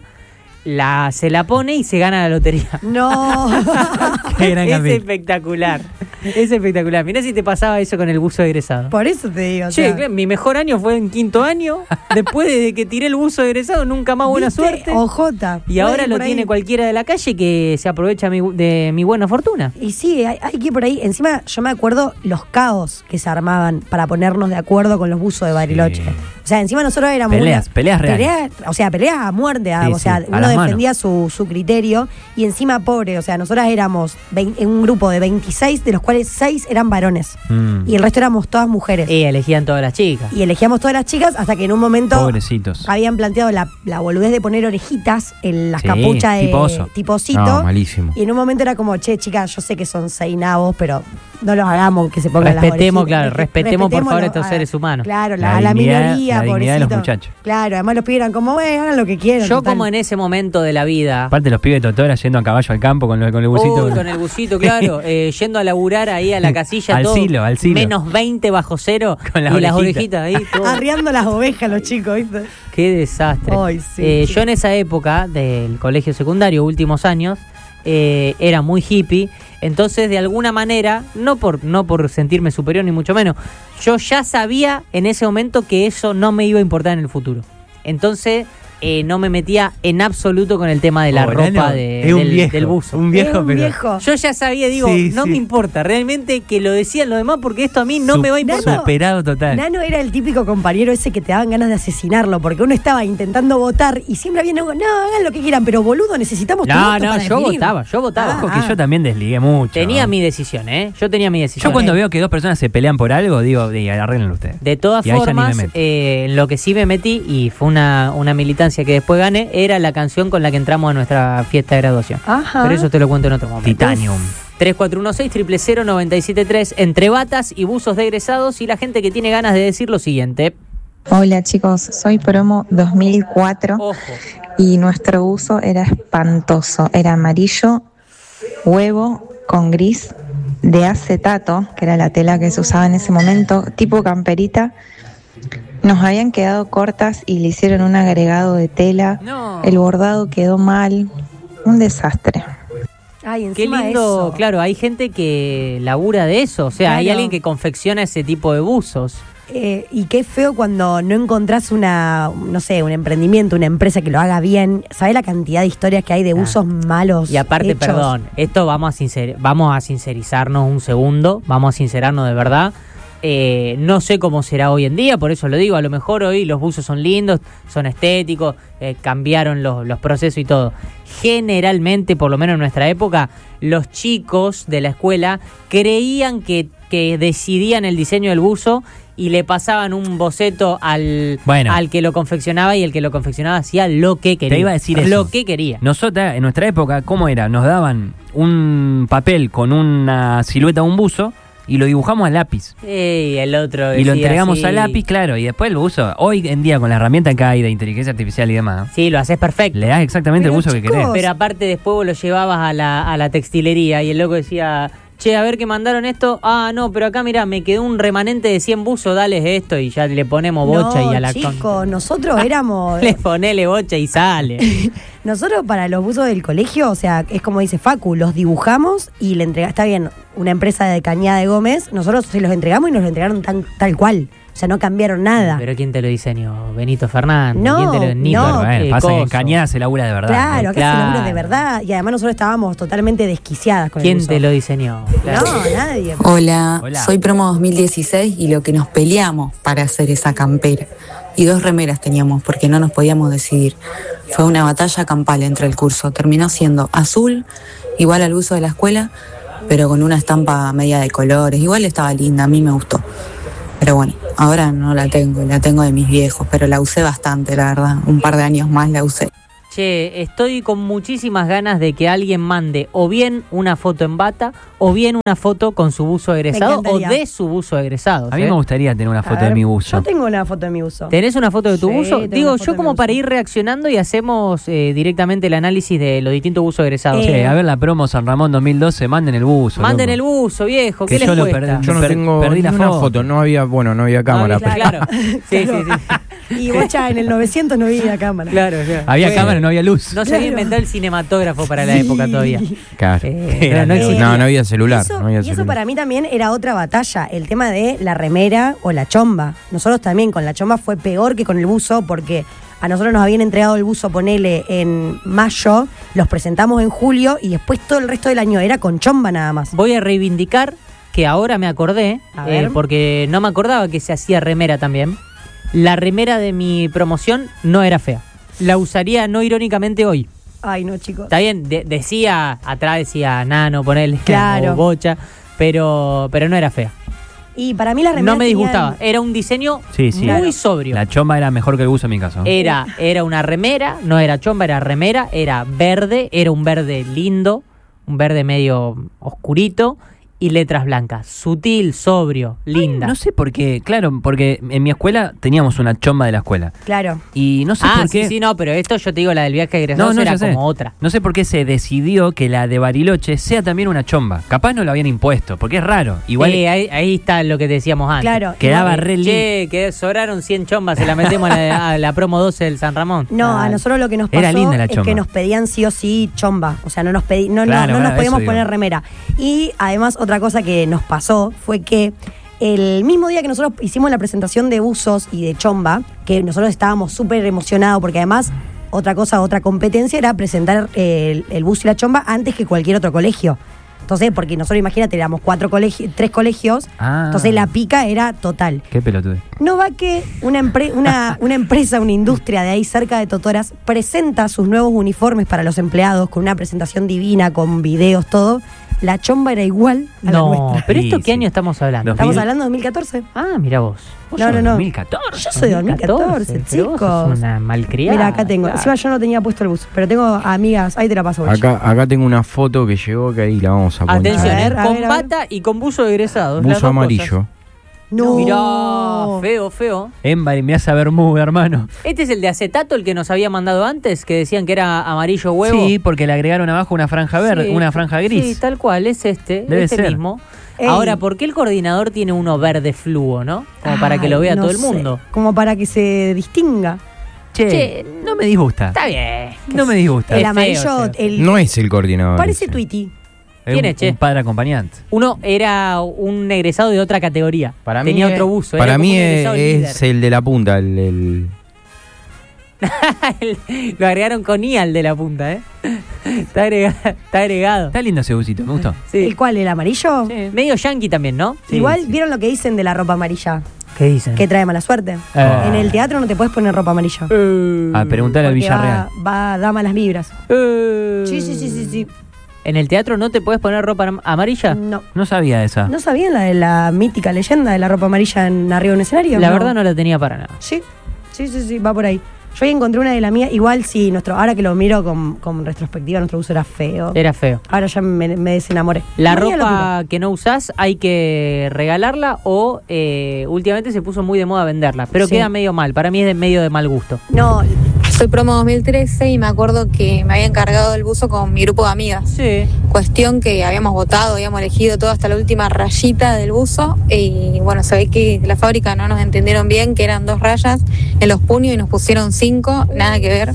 se la pone y se gana la lotería. No. Qué gran Es capítulo. espectacular. Es espectacular. Mirá si te pasaba eso con el buzo egresado. Por eso te digo. Che, mi mejor año fue en 5º año. Después de que tiré el buzo egresado, nunca más buena suerte. Ojota. Y ahora lo tiene cualquiera de la calle que se aprovecha de mi buena fortuna. Y sí, hay que ir por ahí. Encima, yo me acuerdo los caos que se armaban para ponernos de acuerdo con los buzos de Bariloche. O sea, encima nosotros éramos peleas reales. Peleas a muerte. Sí, o sea, sí, a uno las defendía su criterio. Y encima, pobre, o sea, nosotras éramos en un grupo de 26, de los cuales 6 eran varones. Y el resto éramos todas mujeres. Y elegían todas las chicas. Y elegíamos todas las chicas hasta que en un momento Pobrecitos. habían planteado la boludez de poner orejitas en las Sí, capuchas de tipo oso. tipo osito. No, malísimo. Y en un momento era como, che, chicas, yo sé que son 6 nabos, pero no los hagamos que se pongan Respetemos, las claro, orejitas. respetemos por favor a Respetémoslo, estos seres humanos. Claro, La a la dignidad- minoría, la dignidad de los pobrecito. muchachos. Claro, además los pibes eran como, hagan lo que quieran. Yo total. como en ese momento de la vida... Aparte los pibes de Totora yendo a caballo al campo con el busito. Con el busito, claro, yendo a laburar ahí a la casilla, Al todo silo. menos 20 bajo cero, Con las y las orejitas. orejitas ahí, todo. Arriando las ovejas los chicos, ¿viste? Qué desastre. Ay, sí, sí. Yo en esa época del colegio secundario, últimos años, era muy hippie. Entonces, de alguna manera, no por sentirme superior ni mucho menos, yo ya sabía en ese momento que eso no me iba a importar en el futuro. Entonces, no me metía en absoluto con el tema de la ropa Nano, es un viejo, del buzo. Un viejo, Es un pero... viejo. Yo ya sabía, digo, Sí, no sí. me importa realmente que lo decían los demás porque esto a mí no me va a importar. Superado total. Nano era el típico compañero ese que te daban ganas de asesinarlo, porque uno estaba intentando votar y siempre había uno, no, hagan lo que quieran, pero boludo, necesitamos tu No, voto para yo definir. votaba. Ojo que yo también desligué mucho. Tenía mi decisión, Yo tenía mi decisión. Yo cuando veo que dos personas se pelean por algo, digo, arréglenlo ustedes. De todas Y ahí ya ni me formas, meto. en lo que sí me metí, y fue una militancia que después gané, era la canción con la que entramos a nuestra fiesta de graduación. Ajá. Pero eso te lo cuento en otro momento. Titanium. 3416-000-973, entre batas y buzos de egresados, y la gente que tiene ganas de decir lo siguiente. Hola chicos, soy promo 2004 Ojo. y nuestro buzo era espantoso, era amarillo, huevo con gris de acetato, que era la tela que se usaba en ese momento, tipo camperita. Nos habían quedado cortas y le hicieron un agregado de tela, el bordado quedó mal, un desastre. Ay, Qué encima lindo, eso. claro, hay gente que labura de eso, o sea, hay Claro. alguien que confecciona ese tipo de buzos. Y qué feo cuando no encontrás un emprendimiento, una empresa que lo haga bien. ¿Sabés la cantidad de historias que hay de usos malos? Y aparte, hechos? perdón, esto vamos a sincerizarnos un segundo, vamos a sincerarnos de verdad. No sé cómo será hoy en día, por eso lo digo, a lo mejor hoy los buzos son lindos, son estéticos, cambiaron los procesos y todo. Generalmente, por lo menos en nuestra época, los chicos de la escuela creían que decidían el diseño del buzo y le pasaban un boceto al que lo confeccionaba, y el que lo confeccionaba hacía lo que quería. Te iba a decir eso. Lo que quería. Nosotras, en nuestra época, ¿cómo era? Nos daban un papel con una silueta de un buzo y lo dibujamos a lápiz. Y el otro Y lo decía entregamos así. a lápiz, claro, y después el buzo. Hoy en día, con la herramienta que hay de inteligencia artificial y demás, Sí, lo haces perfecto. le das exactamente Pero, el buzo que chicos, querés. Pero aparte después vos lo llevabas a la textilería y el loco decía, che, a ver que mandaron esto. Ah, no, pero acá mirá, me quedó un remanente de 100 buzos, dale esto, y ya le ponemos bocha No, y a la chicos, nosotros éramos... Le ponele bocha y sale. Nosotros para los buzos del colegio, o sea, es como dice Facu, los dibujamos y le entregamos, está bien, una empresa de Cañada de Gómez, nosotros se los entregamos y nos lo entregaron tal cual. O sea, no cambiaron nada. ¿Pero quién te lo diseñó? ¿Benito Fernández? No, ¿Quién te lo no. Bueno, pasa que en Cañada se labura de verdad. Claro, acá Claro. se labura de verdad. Y además nosotros estábamos totalmente desquiciadas con el ¿Quién buzo. te lo diseñó? Claro. No, nadie. Hola, Hola. soy promo 2016 y lo que nos peleamos para hacer esa campera. Y 2 remeras teníamos porque no nos podíamos decidir. Fue una batalla campal entre el curso. Terminó siendo azul, igual al uso de la escuela, pero con una estampa media de colores. Igual estaba linda, a mí me gustó. Pero bueno, ahora no la tengo de mis viejos, pero la usé bastante, la verdad. Un par de años más la usé. Che, estoy con muchísimas ganas de que alguien mande o bien una foto en bata o bien una foto con su buzo egresado o encantaría. de su buzo egresado. A mí me gustaría tener una A foto ver, de mi buzo. Yo tengo una foto de mi buzo. ¿Tenés una foto de tu Sí, buzo? tengo Digo, una foto yo de como mi para buzo. ir reaccionando y hacemos directamente el análisis de los distintos buzos egresados. Che, a ver la promo San Ramón 2012, manden el buzo. Manden loco. el buzo, viejo, Que ¿qué les yo lo cuesta? perdí. Yo no tengo perdí la ninguna foto. foto. No había cámara. pero- Claro, sí, sí, sí. Y Bocha en el 900 no vi la cámara. Claro, claro. Había Bueno, cámara, no había luz. No se había inventado el cinematógrafo para la época todavía. Claro. No existía. No había celular. Eso, no había y eso celular. para mí también era otra batalla, el tema de la remera o la chomba. Nosotros también con la chomba fue peor que con el buzo porque a nosotros nos habían entregado el buzo, ponele, en mayo, los presentamos en julio y después todo el resto del año era con chomba nada más. Voy a reivindicar que ahora me acordé, A ver. porque no me acordaba que se hacía remera también. La remera de mi promoción no era fea. La usaría no irónicamente hoy. Ay, no, chicos. Está bien, atrás decía nano, ponele, Claro. o bocha, pero no era fea. Y para mí la remera No me tenían- disgustaba. Era un diseño Sí, sí. muy sobrio. La chomba era mejor que el buzo en mi caso. Era una remera, no era chomba, era remera, era verde, era un verde lindo, un verde medio oscurito y letras blancas. Sutil, sobrio, linda. No sé por qué, claro, porque en mi escuela teníamos una chomba de la escuela. Claro. Y no sé por qué. sí, no, pero esto yo te digo, la del viaje egresado era ya sé. como otra. No sé por qué se decidió que la de Bariloche sea también una chomba. Capaz no lo habían impuesto, porque es raro. Igual Ahí está lo que decíamos antes. Claro. quedaba re lindo. Che, que sobraron 100 chombas, se la metemos a la promo 12 del San Ramón. No, a nosotros lo que nos Era pasó linda la es chomba. que nos pedían sí o sí chomba. O sea, no nos Claro, no bueno, nos eso podíamos digo. poner remera. Y además otra cosa que nos pasó fue que el mismo día que nosotros hicimos la presentación de buzos y de chomba, que nosotros estábamos súper emocionados porque además otra competencia era presentar el buzo y la chomba antes que cualquier otro colegio. Entonces, porque nosotros, imagínate, éramos 3 colegios, Ah. entonces la pica era total. Qué pelotudo. No va que una empresa, una industria de ahí cerca de Totoras presenta sus nuevos uniformes para los empleados con una presentación divina, con videos, todo. La chomba era igual a la No, nuestra. pero Sí, ¿esto qué sí. año estamos hablando? Estamos hablando de 2014. Ah, mira vos. ¿Vos No, sos no, no. 2014. Yo soy de 2014, pero vos chicos. sos una malcriada. Mira, acá tengo. claro. Encima yo no tenía puesto el buzo, pero tengo amigas. Ahí te la paso, Bocha. Acá tengo una foto que llegó que ahí la vamos a poner. Atención, A ver, a con ver, a ver. bata y con buzo egresado. las Buzo dos amarillo. cosas. No. Mirá, feo. Embari, me hace Bermuda, hermano. Este es el de acetato, el que nos había mandado antes, que decían que era amarillo huevo. Sí, porque le agregaron abajo una franja verde, Sí, una franja gris. Sí, tal cual, es Debe ser. mismo. Ey. Ahora, ¿por qué el coordinador tiene uno verde fluo, no? Como para que lo vea Ay, no todo el sé. mundo. Como para que se distinga. Che, no me disgusta. Está bien. No me disgusta. El feo, amarillo, feo. el No es el coordinador. parece ese. Tweety. Es ¿Quién un, es, che? un padre acompañante. Uno era un egresado de otra categoría. Para Tenía mí otro es- buzo. Para era como mí un egresado es el de la punta, el Lo agregaron con I al de la punta, ¿eh? Está agregado. Está lindo ese busito, me gustó. Sí. ¿El cuál? ¿El amarillo? Sí, medio yankee también, ¿no? Igual, sí. ¿vieron lo que dicen de la ropa amarilla? ¿Qué dicen? Que trae mala suerte. Ah. En el teatro no te puedes poner ropa amarilla. A preguntarle al Porque Villarreal. da malas vibras. Sí, sí. ¿En el teatro no te puedes poner ropa amarilla? No. No sabía esa. ¿No sabían la de la mítica leyenda de la ropa amarilla en arriba de un escenario? La verdad no la tenía para nada. Sí, va por ahí. Yo ahí encontré una de la mía, igual sí, ahora que lo miro con retrospectiva, nuestro uso era feo. Era feo. Ahora ya me desenamoré. La María ropa que no usás hay que regalarla o últimamente se puso muy de moda venderla, pero Sí. queda medio mal. Para mí es de medio de mal gusto. No, Soy promo 2013 y me acuerdo que me había encargado del buzo con mi grupo de amigas. Sí. Cuestión que habíamos votado, habíamos elegido todo hasta la última rayita del buzo y bueno, se ve que la fábrica no nos entendieron bien, que eran 2 rayas en los puños y nos pusieron 5, nada que ver.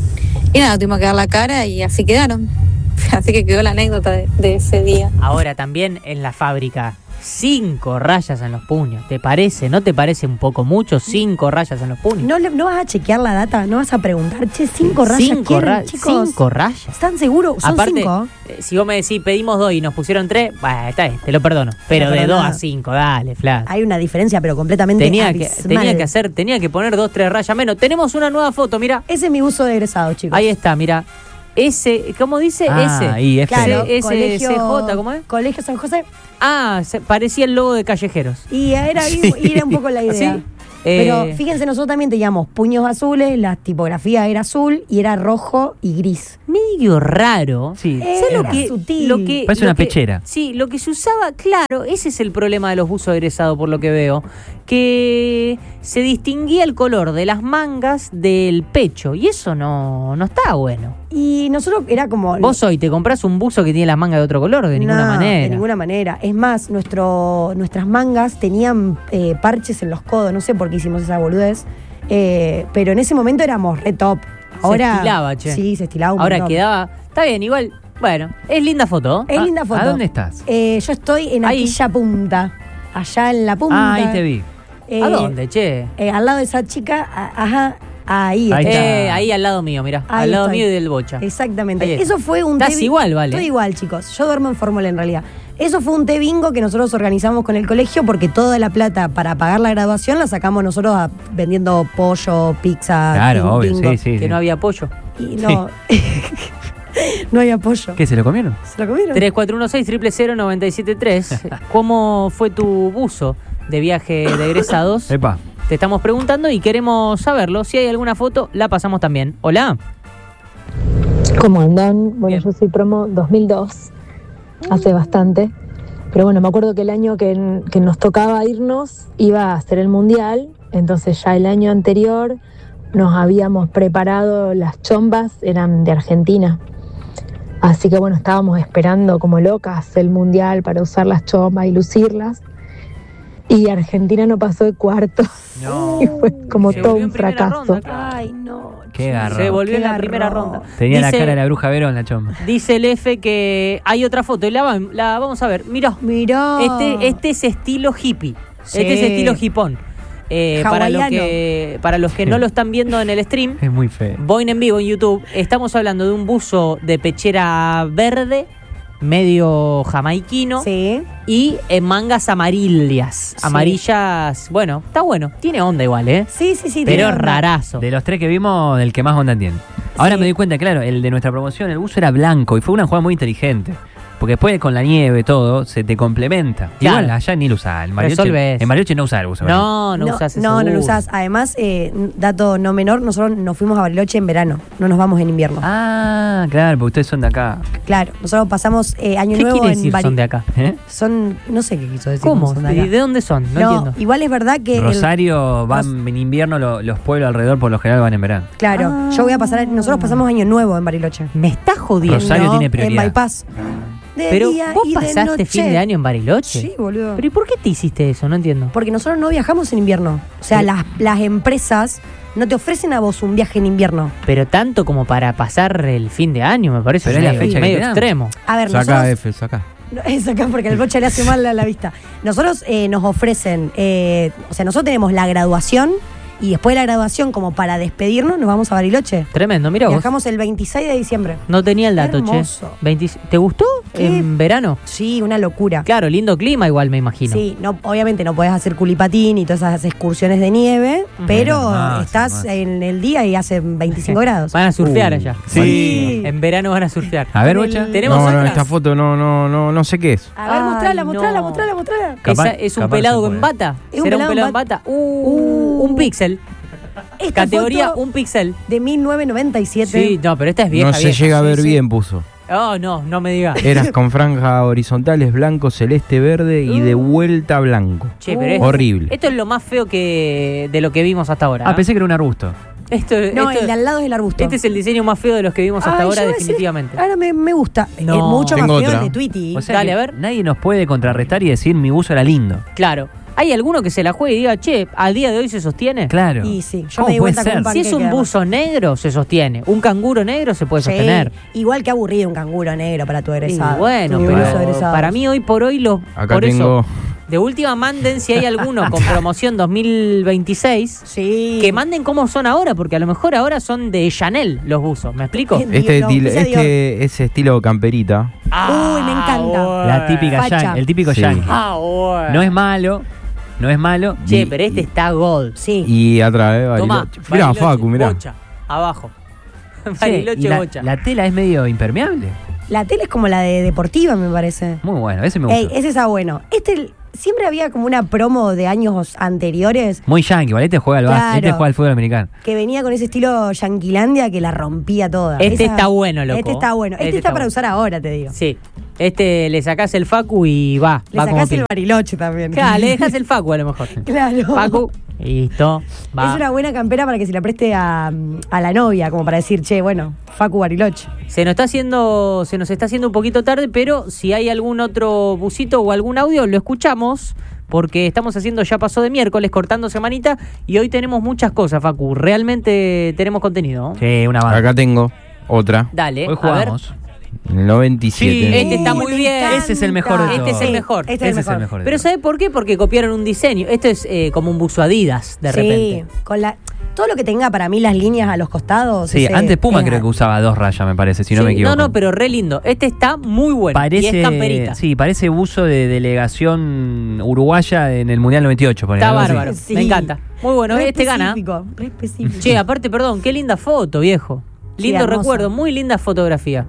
Y nada, tuvimos que dar la cara y así quedaron. Así que quedó la anécdota de ese día. Ahora también en la fábrica, 5 rayas en los puños. ¿Te parece? ¿No te parece un poco mucho? 5 rayas en los puños. ¿No vas a chequear la data? ¿No vas a preguntar? Che, 5 rayas quieren, chicos. 5 rayas. ¿Están seguros? Son Aparte, 5. Si vos me decís pedimos 2 y nos pusieron 3, está bien, te lo perdono. Pero de 2 a 5, dale, Flash. Hay una diferencia, pero completamente tenía abismal. que poner 2, 3 rayas menos. Tenemos una nueva foto, mira. Ese es mi buzo de egresado, chicos. Ahí está, mira. Ese, ¿cómo dice? Ese. Claro, ese CJ, ¿cómo es? Colegio San José. Parecía el logo de Callejeros. Y era un poco la idea. ¿Sí? Pero fíjense, nosotros también teníamos puños azules, la tipografía era azul y era rojo y gris. Medio raro. Sí. ¿Sabes sutil? Parece una pechera. Sí, lo que se usaba, claro, ese es el problema de los buzos egresados, por lo que veo. Que se distinguía el color de las mangas del pecho. Y eso no está bueno. Y nosotros era como... Vos hoy te comprás un buzo que tiene las mangas de otro color, de ninguna manera. De ninguna manera. Es más, nuestras mangas tenían parches en los codos. No sé por qué hicimos esa boludez. Pero en ese momento éramos re top. Ahora, se estilaba, che. Sí, se estilaba un Ahora montón. quedaba... Está bien, igual... Bueno, es linda foto. Es linda foto. ¿A dónde estás? Yo estoy en aquella punta. Allá en la punta. Ahí te vi. ¿A dónde, che? Al lado de esa chica, ahí está. Ahí al lado mío, mirá. Ahí al lado estoy. mío y del Bocha. Exactamente. Eso fue un Estás igual, vale. Estoy igual, chicos. Yo duermo en fórmula en realidad. Eso fue un té bingo que nosotros organizamos con el colegio porque toda la plata para pagar la graduación la sacamos nosotros vendiendo pollo, pizza. Claro, obvio, bingo. sí. Que no había pollo. Y no. No había pollo. ¿Qué, se lo comieron? ¿Se lo comieron? 3416-000-973. ¿Cómo fue tu buzo de viaje de egresados? Epa. Te estamos preguntando y queremos saberlo. Si hay alguna foto, la pasamos también. Hola. ¿Cómo andan? Bueno, yo soy promo 2002, hace bastante. Pero bueno, me acuerdo que el año que nos tocaba irnos iba a ser el Mundial. Entonces ya el año anterior nos habíamos preparado, las chombas eran de Argentina. Así que bueno, estábamos esperando como locas el Mundial para usar las chombas y lucirlas. Y Argentina no pasó de cuarto. No. Y fue como todo un fracaso. Ronda, Ay, no. Qué garro. Se volvió Qué en la garro. primera ronda. Tenía la cara de la bruja Verón, la chomba. Dice el F que hay otra foto y la vamos a ver. Mirá. Este es estilo hippie. Sí. Este es estilo hipón. Para los que no lo están viendo en el stream, Es muy feo. Boing en vivo en YouTube, estamos hablando de un buzo de pechera verde, medio jamaiquino, Sí. y mangas amarillas. Sí. Amarillas, bueno, está bueno. Tiene onda igual, ¿eh? Sí. Pero tiene es onda. rarazo. De los 3 que vimos, el que más onda tiene. Ahora Sí. me doy cuenta, claro, el de nuestra promoción, el buzo era blanco y fue una jugada muy inteligente. Porque después con la nieve, todo, se te complementa. Claro. Igual allá ni lo usás. En Resolvés. Bariloche no usás el buzo. No usás ese No lo buzo. usás. Además, dato no menor, nosotros nos fuimos a Bariloche en verano. No nos vamos en invierno. Ah, claro, porque ustedes son de acá. Claro, nosotros pasamos año ¿Qué nuevo quiere en decir son de acá? No sé qué quiso decir. ¿Cómo? son de acá. ¿Y de dónde son? No entiendo. Igual es verdad que Rosario van en invierno, los pueblos alrededor por lo general van en verano. claro, yo voy a pasar. Nosotros pasamos año nuevo en Bariloche. Me estás jodiendo. Rosario tiene prioridad. En bypass. De Pero día vos y de pasaste noche. fin de año en Bariloche. Sí, boludo. ¿Pero y por qué te hiciste eso? No entiendo. Porque nosotros no viajamos en invierno. O sea, las empresas no te ofrecen a vos un viaje en invierno. Pero tanto como para pasar el fin de año, me parece Pero es la medio, fecha que medio te dan. extremo. A ver, Saca nosotros... F, saca. No, es acá porque al coche le hace mal a la vista. Nosotros nos ofrecen, o sea, nosotros tenemos la graduación y después de la graduación, como para despedirnos, nos vamos a Bariloche. Tremendo, mira vos. Viajamos el 26 de diciembre. No tenía el dato, Hermoso. che. ¿Te gustó ¿Qué? en verano? Sí, una locura. Claro, lindo clima igual, me imagino. Sí, no, obviamente no podés hacer culipatín y todas esas excursiones de nieve, pero Más, estás más. en el día y hace 25 grados. Van a surfear allá. Sí. En verano van a surfear. A ver, Bocha. Tenemos No, otras. esta foto no sé qué es. A ver, mostrala, Ay, mostrala, no. mostrala, mostrala. Esa es un capaz pelado se en puede. bata. Es un ¿Será un pelado pelado en en bata? Uh. Un píxel. Esta Categoría foto un píxel. de 1997. Sí, no, pero esta es vieja. No se vieja. llega a ver Sí, sí. bien, puso. Oh, no me digas. Eras con franjas horizontales blanco, celeste, verde y de vuelta blanco. Che, pero es- Horrible. Esto es lo más feo que de lo que vimos hasta ahora. Ah, ¿eh? pensé que era un arbusto. No, el de al lado es el arbusto. Este es el diseño más feo de los que vimos hasta Ay, ahora, yo iba a decir, definitivamente. ahora me gusta. No. Es mucho más Tengo feo otra. el de Tweety. O sea Dale, que a ver. nadie nos puede contrarrestar y decir mi buzo era lindo. Claro. ¿Hay alguno que se la juegue y diga, che, al día de hoy se sostiene? Claro. Y sí, yo me di cuenta con un Si panqueque. es un buzo negro, se sostiene. Un canguro negro se puede Sí, sostener. igual que aburrido un canguro negro para tu Y egresado. bueno, Tu pero buzo egresado. para mí hoy por hoy Acá por tengo. eso, de última manden si hay alguno con promoción 2026, Sí. que manden cómo son ahora, porque a lo mejor ahora son de Chanel los buzos, ¿me explico? Ese estilo camperita. Uy, me encanta. La típica Facha. yankee, el típico Sí. yankee. Bueno. No es malo, no es malo. Che, pero este está gold. Sí. Y atrás, Tomá, Bariloche. Mirá, Bariloche, Facu, mirá. Bocha, abajo. Che, Bariloche, y bocha. la tela es medio impermeable. La tela es como la de deportiva, me parece. Muy bueno, ese me Ey, gusta. ese está bueno. Siempre había como una promo de años anteriores Muy yankee, ¿vale? Este juega al Claro. básquet, este juega al fútbol americano. que venía con ese estilo Yanquilandia que la rompía toda. Este está bueno, loco. Este está bueno. Este está para usar ahora, te digo. Sí. Este le sacás el Facu y va. Le va como sacás el pin. Bariloche también. Claro, le dejas el Facu a lo mejor. Claro. Facu, listo. Va. Es una buena campera para que se la preste a la novia, como para decir, che, bueno, Facu Bariloche. Se nos está haciendo un poquito tarde, pero si hay algún otro busito o algún audio, lo escuchamos. Porque estamos haciendo Ya Pasó de miércoles, cortando semanita, y hoy tenemos muchas cosas, Facu. Realmente tenemos contenido. Sí, una banda. Acá tengo otra. Dale, Hoy a ver. jugamos. En el 97. Sí, Este está muy me bien. encanta. Ese es el mejor de Este es todos. el mejor. Este Ese es el mejor de Pero todos. ¿sabe por qué? Porque copiaron un diseño. Esto es como un buzo Adidas, de repente. Sí, con todo lo que tenga para mí las líneas a los costados. Sí, ese antes Puma es- creo que usaba 2 rayas, me parece, si no Sí, me equivoco. No, pero re lindo. Este está muy bueno. y es camperita. Sí, parece buzo de delegación uruguaya en el Mundial 98. Por Está algo así. bárbaro. Sí. Me encanta. Muy bueno. Re Este gana. específico, re específico. Che, aparte, perdón, qué linda foto, viejo. Sí, Lindo hermoso. recuerdo, muy linda fotografía.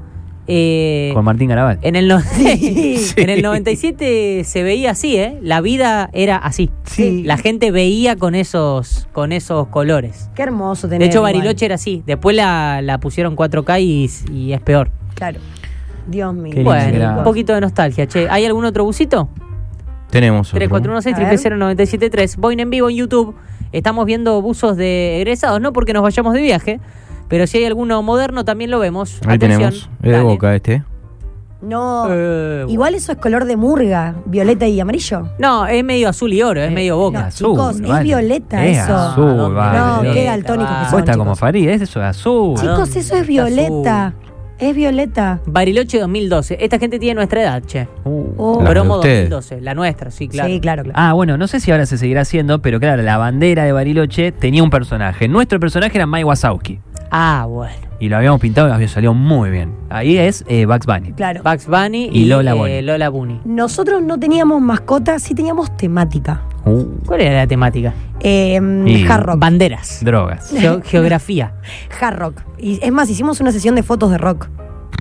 Con Martín Garabal. En el, en el 97 se veía así, ¿eh? La vida era así. Sí. La gente veía con esos colores. Qué hermoso tener. De hecho, igual. Bariloche era así. Después la pusieron 4K y es peor. Claro. Dios mío. Qué lindo Bueno, era. un poquito de nostalgia, che. ¿Hay algún otro busito? Tenemos otro. 3416-000973. Boin en vivo en YouTube. Estamos viendo buzos de egresados, no porque nos vayamos de viaje, pero si hay alguno moderno también lo vemos. Ahí Atención. tenemos. Es de Dale. Boca este. No. Bueno. Igual eso es color de murga, violeta y amarillo. No, es medio azul y oro, es medio boca. azul, chicos, es vale. violeta Es eso. azul, ¿A dónde? vale. No, Dios. qué daltónicos que son, Cuesta chicos. como Farid, eso es azul. Chicos, eso es violeta. Es violeta. Bariloche 2012. Esta gente tiene nuestra edad, che. Oh. La de Promo ustedes. 2012, la nuestra, sí, claro. Sí, claro, claro. Ah, bueno, no sé si ahora se seguirá haciendo, pero claro, la bandera de Bariloche tenía un personaje. Nuestro personaje era Mike Wazowski. Ah, bueno. Y lo habíamos pintado y había salido muy bien. Ahí es Bugs Bunny. Claro. Bugs Bunny Y Lola Bunny. Lola Bunny. Nosotros no teníamos mascota, sí teníamos temática. ¿Cuál era la temática? Y- Hard rock. Banderas. Drogas. Geografía. Hard rock. Y es más, hicimos una sesión de fotos de rock.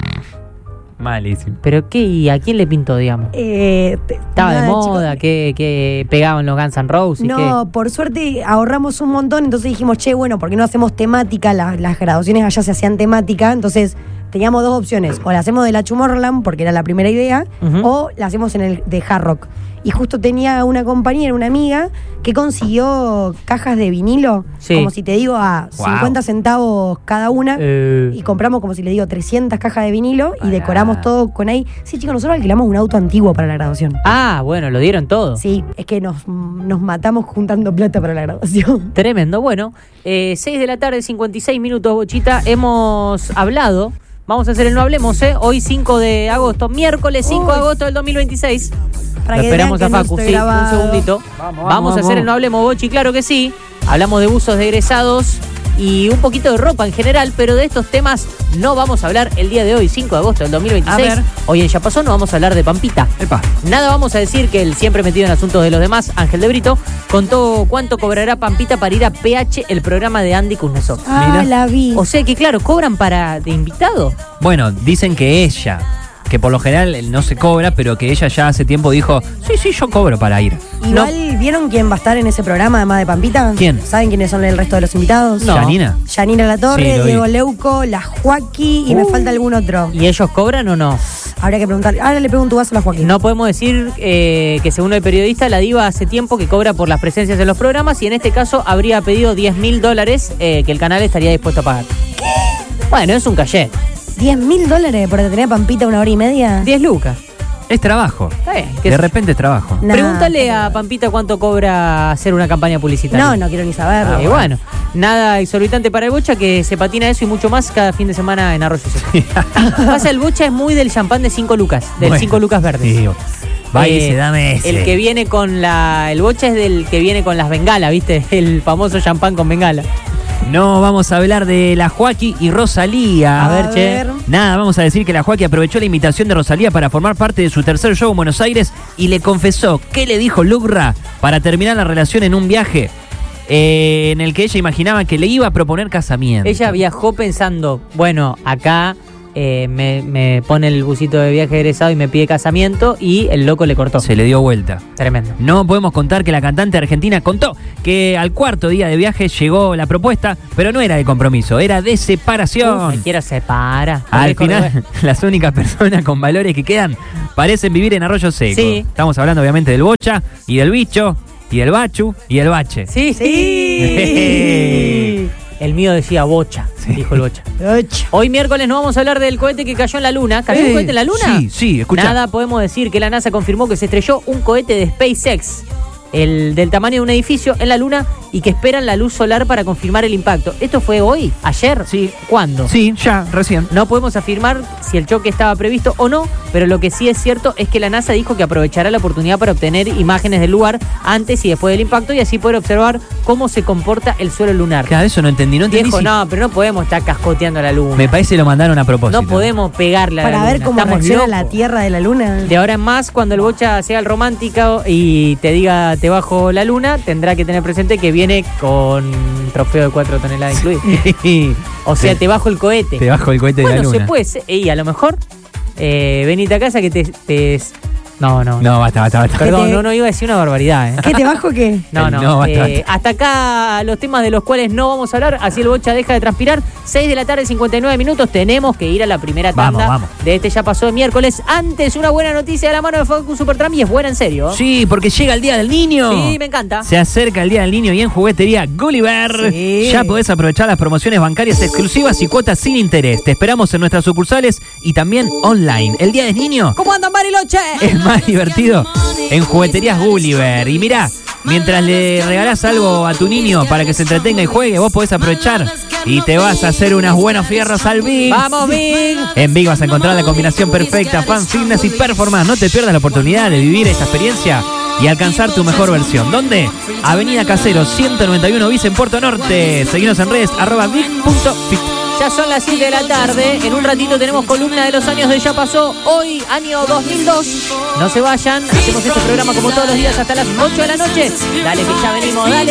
Malísimo. ¿Pero qué? ¿Y a quién le pintó, digamos? Estaba de nada, moda, chicos. que pegaban los Guns N' Roses. y No, por suerte ahorramos un montón, entonces dijimos, che, bueno, ¿por qué no hacemos temática? Las graduaciones allá se hacían temática, entonces teníamos dos opciones, o la hacemos de la Tomorrowland, porque era la primera idea, Ujú. o la hacemos en el de Hard Rock. Y justo tenía una compañera, una amiga, que consiguió cajas de vinilo, Sí. como si te digo, a Wow. 50 centavos cada una. que- Y compramos, como si le digo, 300 cajas de vinilo y Pará. decoramos todo con ahí. Sí, chicos, nosotros alquilamos un auto antiguo para la graduación. Ah, bueno, lo dieron todo. Sí, es que nos matamos juntando plata para la graduación. Tremendo. Bueno, 6 de la tarde, 56 minutos, Bochita. Hemos hablado. Vamos a hacer el No Hablemos, ¿eh? Hoy 5 de agosto, miércoles 5 de Uy. agosto del 2026. Para Lo que esperamos vean a que no Facu, estoy sí, grabado. un segundito. Vamos a hacer el No Hablemos, Bochi, claro que sí. Hablamos de buzos de egresados y un poquito de ropa en general, pero de estos temas no vamos a hablar el día de hoy, 5 de agosto del 2026. A ver. Hoy en Ya Pasó no vamos a hablar de Pampita. Epa. Nada vamos a decir que el siempre metido en asuntos de los demás, Ángel de Brito, contó cuánto cobrará Pampita para ir a PH, el programa de Andy Kuznetsov. Ah, Mira. la vi. O sea que, claro, cobran de invitado. Bueno, dicen que ella, que por lo general no se cobra, pero que ella ya hace tiempo dijo, sí, yo cobro para ir. Igual, ¿vieron quién va a estar en ese programa además de Pampita? ¿Quién? ¿Saben quiénes son el resto de los invitados? No. ¿Janina? Yanina Latorre, Sí, lo vi. Diego Leuco, la Joaquí y me falta algún otro. ¿Y ellos cobran o no? Habría que preguntarle. Ahora le pregunto a la Joaquín. No podemos decir que según el periodista, la diva hace tiempo que cobra por las presencias en los programas y en este caso habría pedido $10.000 que el canal estaría dispuesto a pagar. Bueno, es un cachet. $10.000 por tener a Pampita 1 hora y media. 10 lucas. Es trabajo. Está bien, qué De sé repente es trabajo. Nah, Pregúntale a Pampita cuánto cobra hacer una campaña publicitaria. No quiero ni saberlo. Bueno, nada exorbitante para el Bocha, que se patina eso y mucho más cada fin de semana en Arroyo Seco. Pasa, el Bocha es muy del champán de 5 lucas, del Bueno, 5 lucas verdes. Sí, va y dice, dame ese. El que viene con el Bocha es del que viene con las bengalas, ¿viste? El famoso champán con bengala. No, vamos a hablar de la Joaquí y Rosalía. A ver, che. Nada, vamos a decir que la Joaquí aprovechó la invitación de Rosalía para formar parte de su tercer show en Buenos Aires y le confesó qué le dijo Lugra para terminar la relación en un viaje en el que ella imaginaba que le iba a proponer casamiento. Ella viajó pensando, bueno, acá me pone el busito de viaje egresado y me pide casamiento, y el loco le cortó. Se le dio vuelta. Tremendo. No podemos contar que la cantante argentina contó que al cuarto día de viaje llegó la propuesta, pero no era de compromiso, era de separación. Me quiero separar. Al final, las únicas personas con valores que quedan parecen vivir en Arroyo Seco. Sí. Estamos hablando obviamente del Bocha y del Bicho y del Bachu y el Bache. Sí. El mío decía Bocha, dijo el Bocha. Hoy miércoles no vamos a hablar del cohete que cayó en la Luna. ¿Cayó un cohete en la Luna? Sí, escucha. Nada, podemos decir que la NASA confirmó que se estrelló un cohete de SpaceX, el del tamaño de un edificio, en la Luna, y que esperan la luz solar para confirmar el impacto. ¿Esto fue hoy? ¿Ayer? Sí. ¿Cuándo? Sí, ya, recién. No podemos afirmar si el choque estaba previsto o no, pero lo que sí es cierto es que la NASA dijo que aprovechará la oportunidad para obtener imágenes del lugar antes y después del impacto y así poder observar cómo se comporta el suelo lunar. Claro, eso no entendí. Dijo, no, pero no podemos estar cascoteando a la Luna. Me parece que lo mandaron a propósito. No podemos pegarla a la Para Luna. ver cómo Estamos reacciona locos. la Tierra de la Luna. De ahora en más, cuando el Bocha sea el romántico y te diga te bajo la Luna, tendrá que tener presente que viene con trofeo de 4 toneladas incluido. O sea, te bajo el cohete. Te bajo el cohete de la Luna. Bueno, se puede ser. Y a lo mejor, venite a casa que te No. No, basta. Perdón, no iba a decir una barbaridad. ¿Qué te bajo qué? No. basta. Hasta acá los temas de los cuales no vamos a hablar. Así el Bocha deja de transpirar. 6 de la tarde, 59 minutos. Tenemos que ir a la primera tanda Vamos. de este Ya Pasó de miércoles. Antes, una buena noticia de la mano de Focus Supertram, y es buena en serio. Sí, porque llega el Día del Niño. Sí, me encanta. Se acerca el Día del Niño y en Juguetería Gulliver Sí. ya podés aprovechar las promociones bancarias exclusivas y cuotas sin interés. Te esperamos en nuestras sucursales y también online. El Día del Niño ¿Cómo andan, Bariloche? es más divertido en Jugueterías Gulliver. Y mirá, mientras le regalás algo a tu niño para que se entretenga y juegue, vos podés aprovechar y te vas a hacer unos buenos fierros al Big. ¡Vamos, Big! En Big vas a encontrar la combinación perfecta, fan, fitness y performance. No te pierdas la oportunidad de vivir esta experiencia y alcanzar tu mejor versión. ¿Dónde? Avenida Caseros, 191 bis en Puerto Norte. Seguinos en redes, @big.fit. Ya son las 7 de la tarde. En un ratito tenemos columna de los años de Ya Pasó. Hoy, año 2002. No se vayan. Hacemos este programa como todos los días hasta las 8 de la noche. Dale que ya venimos, dale.